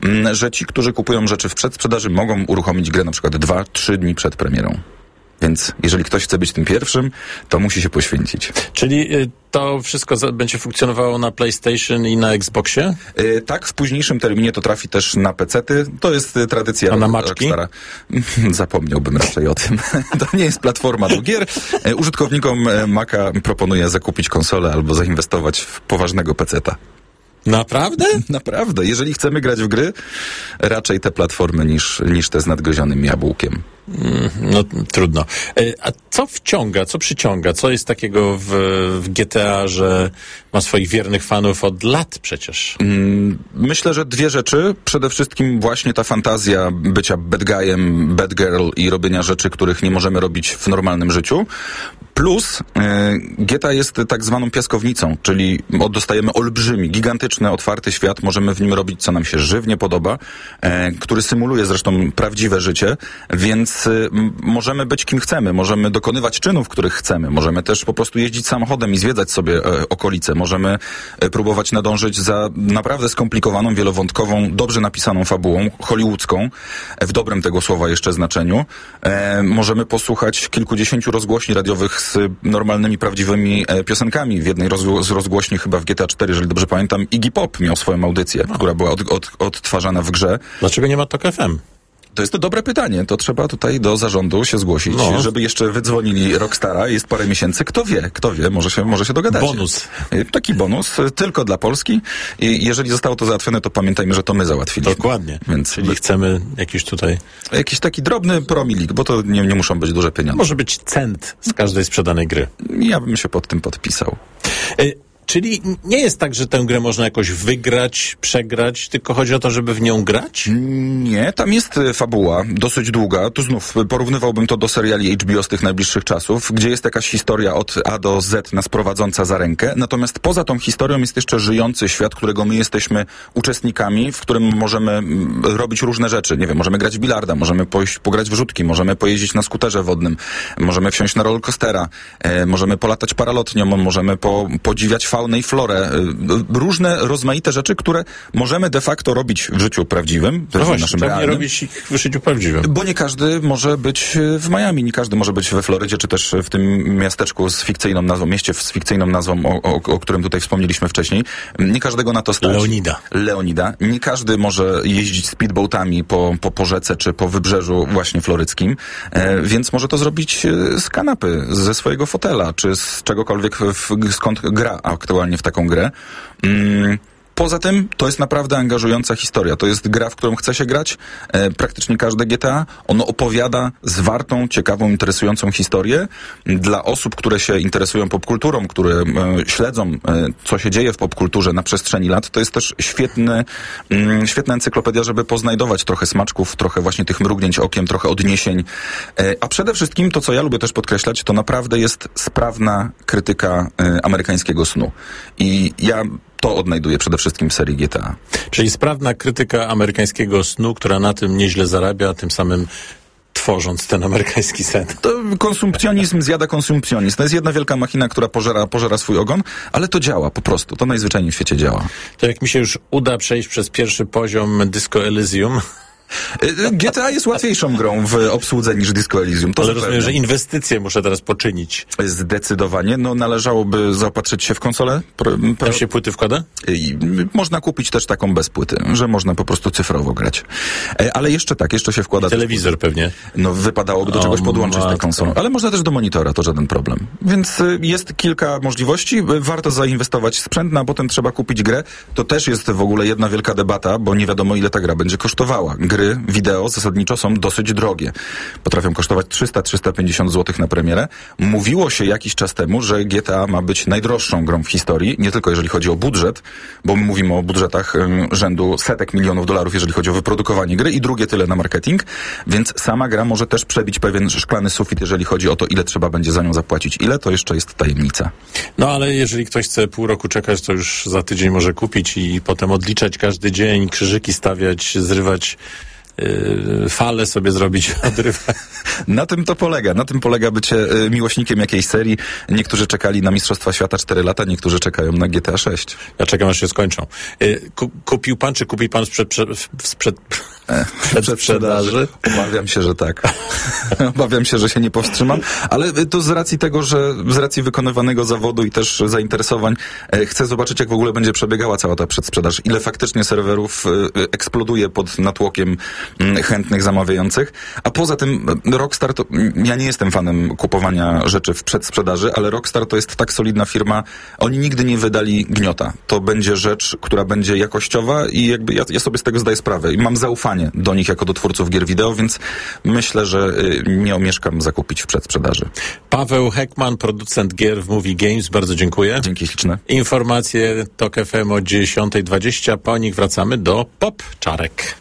że ci, którzy kupują rzeczy w przedsprzedaży, mogą uruchomić grę na przykład dwa trzy dni przed premierą. Więc jeżeli ktoś chce być tym pierwszym, to musi się poświęcić. Czyli y, to wszystko za, będzie funkcjonowało na PlayStation i na Xboxie? Y, tak, w późniejszym terminie to trafi też na pecety. To jest y, tradycja. A na Maczki? Rockstara. Zapomniałbym raczej o tym. To nie jest platforma do gier. Y, użytkownikom y, Maca proponuję zakupić konsolę albo zainwestować w poważnego peceta. Naprawdę? Naprawdę. Jeżeli chcemy grać w gry, raczej te platformy niż, niż te z nadgryzionym jabłkiem. Mm, no trudno. A co wciąga, co przyciąga? Co jest takiego w, w G T A, że ma swoich wiernych fanów od lat przecież? Myślę, że dwie rzeczy. Przede wszystkim właśnie ta fantazja bycia bad guyem, bad girl i robienia rzeczy, których nie możemy robić w normalnym życiu. Plus e, G T A jest tak zwaną piaskownicą, czyli dostajemy olbrzymi, gigantyczny, otwarty świat, możemy w nim robić, co nam się żywnie podoba, e, który symuluje zresztą prawdziwe życie, więc e, m, możemy być kim chcemy, możemy dokonywać czynów, których chcemy, możemy też po prostu jeździć samochodem i zwiedzać sobie e, okolice, możemy e, próbować nadążyć za naprawdę skomplikowaną, wielowątkową, dobrze napisaną fabułą, hollywoodzką, e, w dobrym tego słowa jeszcze znaczeniu. E, możemy posłuchać kilkudziesięciu rozgłośni radiowych z normalnymi, prawdziwymi e, piosenkami. W jednej roz, z rozgłośni chyba w G T A cztery, jeżeli dobrze pamiętam, Iggy Pop miał swoją audycję, no. która była od, od, odtwarzana w grze. Dlaczego nie ma Tok F M? To jest to dobre pytanie. To trzeba tutaj do zarządu się zgłosić, no. żeby jeszcze wydzwonili Rockstara. Jest parę miesięcy. Kto wie, kto wie, może się, może się dogadacie. Bonus. Taki bonus, tylko dla Polski. I jeżeli zostało to załatwione, to pamiętajmy, że to my załatwiliśmy. Dokładnie. Więc Czyli by... chcemy jakiś tutaj... Jakiś taki drobny promilik, bo to nie, nie muszą być duże pieniądze. Może być cent z każdej sprzedanej gry. Ja bym się pod tym podpisał. Y- Czyli nie jest tak, że tę grę można jakoś wygrać, przegrać, tylko chodzi o to, żeby w nią grać? Nie, tam jest fabuła, dosyć długa. Tu znów porównywałbym to do seriali H B O z tych najbliższych czasów, gdzie jest jakaś historia od A do Z nas prowadząca za rękę. Natomiast poza tą historią jest jeszcze żyjący świat, którego my jesteśmy uczestnikami, w którym możemy robić różne rzeczy. Nie wiem, możemy grać w bilarda, możemy pójść pograć w rzutki, możemy pojeździć na skuterze wodnym, możemy wsiąść na rollercoastera, e, możemy polatać paralotnią, możemy po, podziwiać faunę i florę. Różne rozmaite rzeczy, które możemy de facto robić w życiu prawdziwym. No właśnie, naszym tak nie robić ich w życiu prawdziwym. Bo nie każdy może być w Miami, nie każdy może być we Florydzie, czy też w tym miasteczku z fikcyjną nazwą, mieście z fikcyjną nazwą, o, o, o którym tutaj wspomnieliśmy wcześniej. Nie każdego na to stać. Leonida. Leonida. Nie każdy może jeździć speedboatami po, po, po rzece, czy po wybrzeżu właśnie floryckim, e, więc może to zrobić z kanapy, ze swojego fotela, czy z czegokolwiek, w, skąd gra aktualnie w taką grę. Mm. Poza tym to jest naprawdę angażująca historia. To jest gra, w którą chce się grać. E, praktycznie każde G T A. Ono opowiada zwartą, ciekawą, interesującą historię. Dla osób, które się interesują popkulturą, które e, śledzą, e, co się dzieje w popkulturze na przestrzeni lat, to jest też świetny, mm, świetna encyklopedia, żeby poznajdować trochę smaczków, trochę właśnie tych mrugnięć okiem, trochę odniesień. E, a przede wszystkim to, co ja lubię też podkreślać, to naprawdę jest sprawna krytyka e, amerykańskiego snu. I ja to odnajduję przede wszystkim w serii G T A. Czyli sprawna krytyka amerykańskiego snu, która na tym nieźle zarabia, tym samym tworząc ten amerykański sen. To konsumpcjonizm zjada konsumpcjonizm. To jest jedna wielka machina, która pożera, pożera swój ogon, ale to działa po prostu. To najzwyczajniej w świecie działa. To jak mi się już uda przejść przez pierwszy poziom Disco Elysium... G T A jest łatwiejszą grą w obsłudze niż Disco Elysium. To ale rozumiem, że inwestycje muszę teraz poczynić. Zdecydowanie. No należałoby zaopatrzyć się w konsolę. Pro, pro... Tam się płyty wkłada? I można kupić też taką bez płyty, że można po prostu cyfrowo grać. Ale jeszcze tak, jeszcze się wkłada... I telewizor pewnie. No wypadałoby do o, czegoś podłączyć tę konsolę. Ale można też do monitora, to żaden problem. Więc jest kilka możliwości. Warto zainwestować w sprzęt, no a potem trzeba kupić grę. To też jest w ogóle jedna wielka debata, bo nie wiadomo, ile ta gra będzie kosztowała. Gry wideo zasadniczo są dosyć drogie. Potrafią kosztować trzysta do trzystu pięćdziesięciu złotych na premierę. Mówiło się jakiś czas temu, że G T A ma być najdroższą grą w historii, nie tylko jeżeli chodzi o budżet, bo my mówimy o budżetach ym, rzędu setek milionów dolarów, jeżeli chodzi o wyprodukowanie gry i drugie tyle na marketing, więc sama gra może też przebić pewien szklany sufit, jeżeli chodzi o to, ile trzeba będzie za nią zapłacić. Ile, to jeszcze jest tajemnica. No ale jeżeli ktoś chce pół roku czekać, to już za tydzień może kupić i potem odliczać każdy dzień, krzyżyki stawiać, zrywać fale sobie zrobić, odrywać. Na tym to polega. Na tym polega bycie miłośnikiem jakiejś serii. Niektórzy czekali na Mistrzostwa Świata cztery lata, niektórzy czekają na G T A sześć. Ja czekam, aż się skończą. Kupił pan, czy kupił pan sprzed, sprzed Przedsprzedaży? Obawiam się, że tak. Obawiam się, że się nie powstrzymam, ale to z racji tego, że z racji wykonywanego zawodu i też zainteresowań e, chcę zobaczyć, jak w ogóle będzie przebiegała cała ta przedsprzedaż. Ile faktycznie serwerów e, eksploduje pod natłokiem m, chętnych zamawiających. A poza tym Rockstar to, ja nie jestem fanem kupowania rzeczy w przedsprzedaży, ale Rockstar to jest tak solidna firma, oni nigdy nie wydali gniota. To będzie rzecz, która będzie jakościowa i jakby ja, ja sobie z tego zdaję sprawę i mam zaufanie do nich jako do twórców gier wideo, więc myślę, że y, nie omieszkam zakupić w przedsprzedaży. Paweł Heckman, producent gier w Movie Games, bardzo dziękuję. Dzięki śliczne. Informacje TOK F M o dziesiąta dwadzieścia, po nich wracamy do Pop Czarek.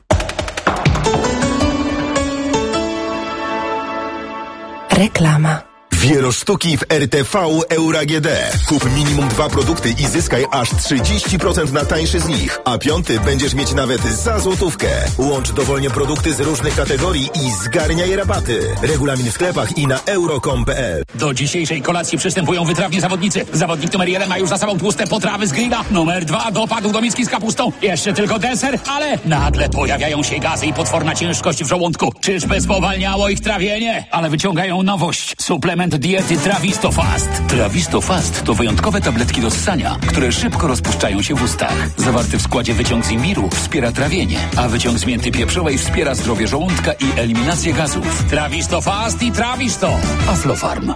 Reklama. Wielosztuki w R T V Euro A G D. Kup minimum dwa produkty i zyskaj aż trzydzieści procent na tańszy z nich, a piąty będziesz mieć nawet za złotówkę. Łącz dowolnie produkty z różnych kategorii i zgarniaj rabaty. Regulamin w sklepach i na euro kropka com kropka p l. Do dzisiejszej kolacji przystępują wytrawni zawodnicy. Zawodnik numer jeden ma już za sobą tłuste potrawy z grilla. Numer dwa dopadł do miski z kapustą. Jeszcze tylko deser, ale nagle pojawiają się gazy i potworna ciężkość w żołądku. Czyżby spowalniało ich trawienie? Ale wyciągają nowość. Suplement diety Trawisto Fast. Trawisto Fast to wyjątkowe tabletki do ssania, które szybko rozpuszczają się w ustach. Zawarty w składzie wyciąg z imbiru wspiera trawienie, a wyciąg z mięty pieprzowej wspiera zdrowie żołądka i eliminację gazów. Trawisto Fast i Trawisto. Aflofarm.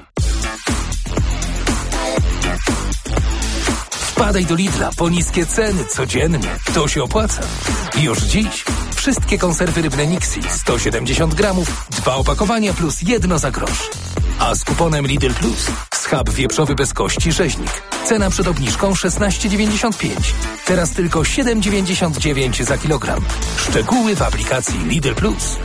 Wpadaj do Lidla po niskie ceny codziennie. To się opłaca. Już dziś wszystkie konserwy rybne Nixi sto siedemdziesiąt gramów, dwa opakowania plus jedno za grosz. A z kuponem Lidl Plus schab wieprzowy bez kości rzeźnik. Cena przed obniżką szesnaście dziewięćdziesiąt pięć. Teraz tylko siedem dziewięćdziesiąt dziewięć za kilogram. Szczegóły w aplikacji Lidl Plus.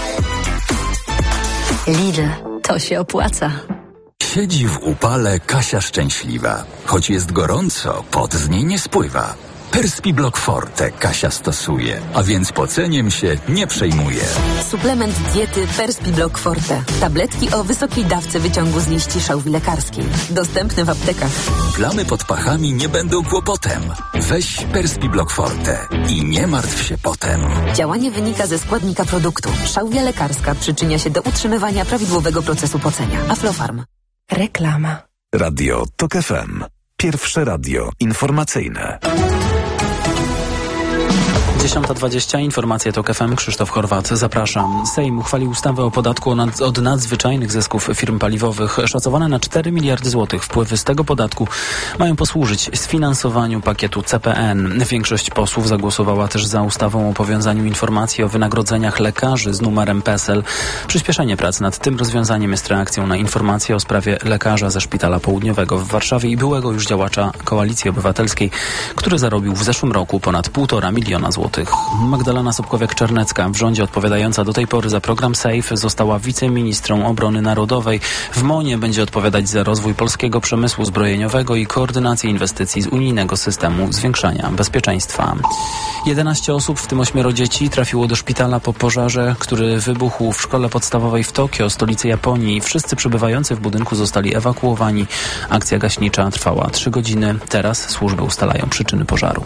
Lidl, to się opłaca. Siedzi w upale Kasia szczęśliwa. Choć jest gorąco, pot z niej nie spływa. Perspiblock Forte Kasia stosuje, a więc poceniem się nie przejmuje. Suplement diety Perspiblock Forte. Tabletki o wysokiej dawce wyciągu z liści szałwi lekarskiej. Dostępne w aptekach. Plamy pod pachami nie będą kłopotem. Weź Perspiblock Forte i nie martw się potem. Działanie wynika ze składnika produktu. Szałwia lekarska przyczynia się do utrzymywania prawidłowego procesu pocenia. Aflofarm. Reklama. Radio TOK F M. Pierwsze radio informacyjne. dziesiąta dwadzieścia, informacje TOK F M, Krzysztof Horwat, zapraszam. Sejm uchwalił ustawę o podatku nad, od nadzwyczajnych zysków firm paliwowych szacowane na cztery miliardy złotych. Wpływy z tego podatku mają posłużyć sfinansowaniu pakietu C P N. Większość posłów zagłosowała też za ustawą o powiązaniu informacji o wynagrodzeniach lekarzy z numerem PESEL. Przyspieszenie prac nad tym rozwiązaniem jest reakcją na informacje o sprawie lekarza ze Szpitala Południowego w Warszawie i byłego już działacza Koalicji Obywatelskiej, który zarobił w zeszłym roku ponad półtora miliona złotych. Magdalena Sobkowiak-Czarnecka, w rządzie odpowiadająca do tej pory za program SAFE, została wiceministrą obrony narodowej. W MON-ie będzie odpowiadać za rozwój polskiego przemysłu zbrojeniowego i koordynację inwestycji z unijnego systemu zwiększania bezpieczeństwa. jedenaście osób, w tym ośmioro dzieci, trafiło do szpitala po pożarze, który wybuchł w szkole podstawowej w Tokio, stolicy Japonii. Wszyscy przebywający w budynku zostali ewakuowani. Akcja gaśnicza trwała trzy godziny. Teraz służby ustalają przyczyny pożaru.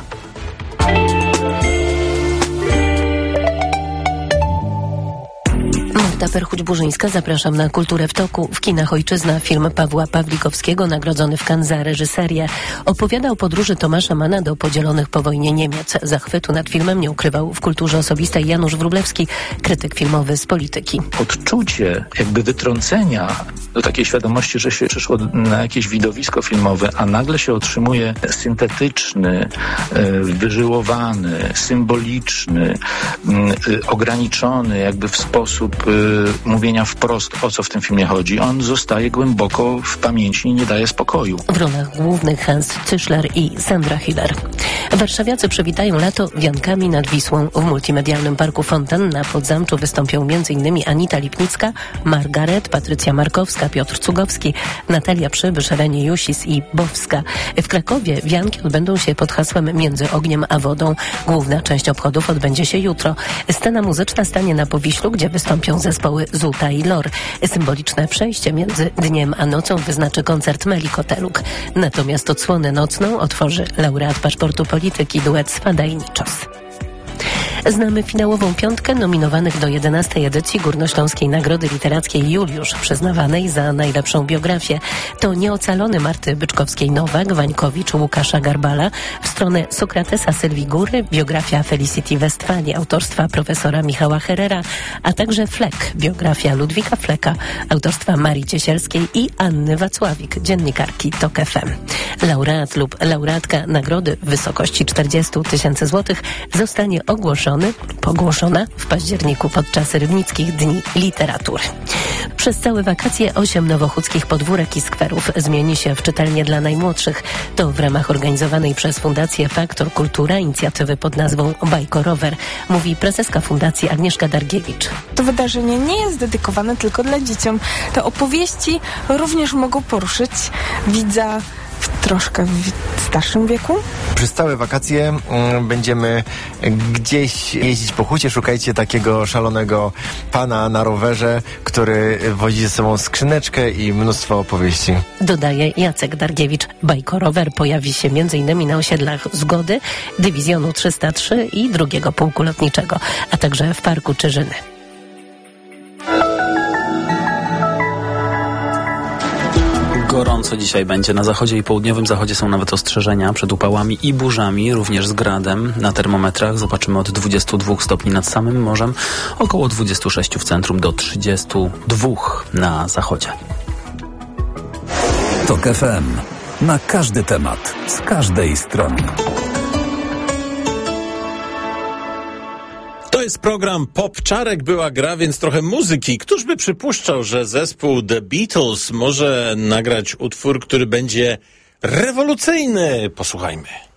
Marta Perchuć-Burzyńska, zapraszam na Kulturę w toku. W kinach Ojczyzna film Pawła Pawlikowskiego, nagrodzony w Cannes za reżyserię. Opowiada o podróży Tomasza Manna do podzielonych po wojnie Niemiec. Zachwytu nad filmem nie ukrywał w kulturze osobistej Janusz Wróblewski, krytyk filmowy z Polityki. Odczucie jakby wytrącenia do takiej świadomości, że się przyszło na jakieś widowisko filmowe, a nagle się otrzymuje syntetyczny, wyżyłowany, symboliczny, ograniczony jakby w sposób mówienia wprost, o co w tym filmie chodzi. On zostaje głęboko w pamięci i nie daje spokoju. W rolach głównych Hans Züßler i Sandra Hiller. Warszawiacy przywitają lato wiankami nad Wisłą. W multimedialnym parku Fontanna pod Zamczu wystąpią m.in. Anita Lipnicka, Margaret, Patrycja Markowska, Piotr Cugowski, Natalia Przybysz, Renie Jusis i Bowska. W Krakowie wianki odbędą się pod hasłem Między ogniem a wodą. Główna część obchodów odbędzie się jutro. Scena muzyczna stanie na Powiślu, gdzie wystąpią zespoły Zuta i Lor. Symboliczne przejście między dniem a nocą wyznaczy koncert Meli Koteluk. Natomiast odsłonę nocną otworzy laureat paszportu Polityki duet Swada i Niczos. Znamy finałową piątkę nominowanych do jedenastej edycji Górnośląskiej Nagrody Literackiej Juliusz, przyznawanej za najlepszą biografię. To Nieocalony Marty Byczkowskiej-Nowak, Wańkowicz Łukasza Garbala, w stronę Sokratesa Sylwii Góry, biografia Felicity Westfali autorstwa profesora Michała Herrera, a także Fleck, biografia Ludwika Flecka autorstwa Marii Ciesielskiej i Anny Wacławik, dziennikarki TOK F M. Laureat lub laureatka nagrody w wysokości czterdzieści tysięcy złotych zostanie ogłoszony lub ogłoszona w październiku podczas Rybnickich Dni Literatury. Przez całe wakacje osiem nowochódzkich podwórek i skwerów zmieni się w czytelnię dla najmłodszych. To w ramach organizowanej przez Fundację Faktor Kultura inicjatywy pod nazwą Bajkorower, mówi prezeska Fundacji Agnieszka Dargiewicz. To wydarzenie nie jest dedykowane tylko dla dzieciom. Te opowieści również mogą poruszyć widza w troszkę w starszym wieku. Przez całe wakacje mm, będziemy gdzieś jeździć po hucie. Szukajcie takiego szalonego pana na rowerze, który wozi ze sobą skrzyneczkę i mnóstwo opowieści. Dodaje Jacek Dargiewicz. Bajkorower pojawi się m.in. na osiedlach Zgody, Dywizjonu trzysta trzy i drugiego Pułku Lotniczego, a także w Parku Czyżyny. Gorąco dzisiaj będzie. Na zachodzie i południowym zachodzie są nawet ostrzeżenia przed upałami i burzami, również z gradem. Na termometrach zobaczymy od dwudziestu dwóch stopni nad samym morzem, około dwudziestu sześciu w centrum do trzydziestu dwóch na zachodzie. TOK F M. Na każdy temat, z każdej strony. To jest program Pop Czarek była gra, więc trochę muzyki. Któż by przypuszczał, że zespół The Beatles może nagrać utwór, który będzie rewolucyjny? Posłuchajmy.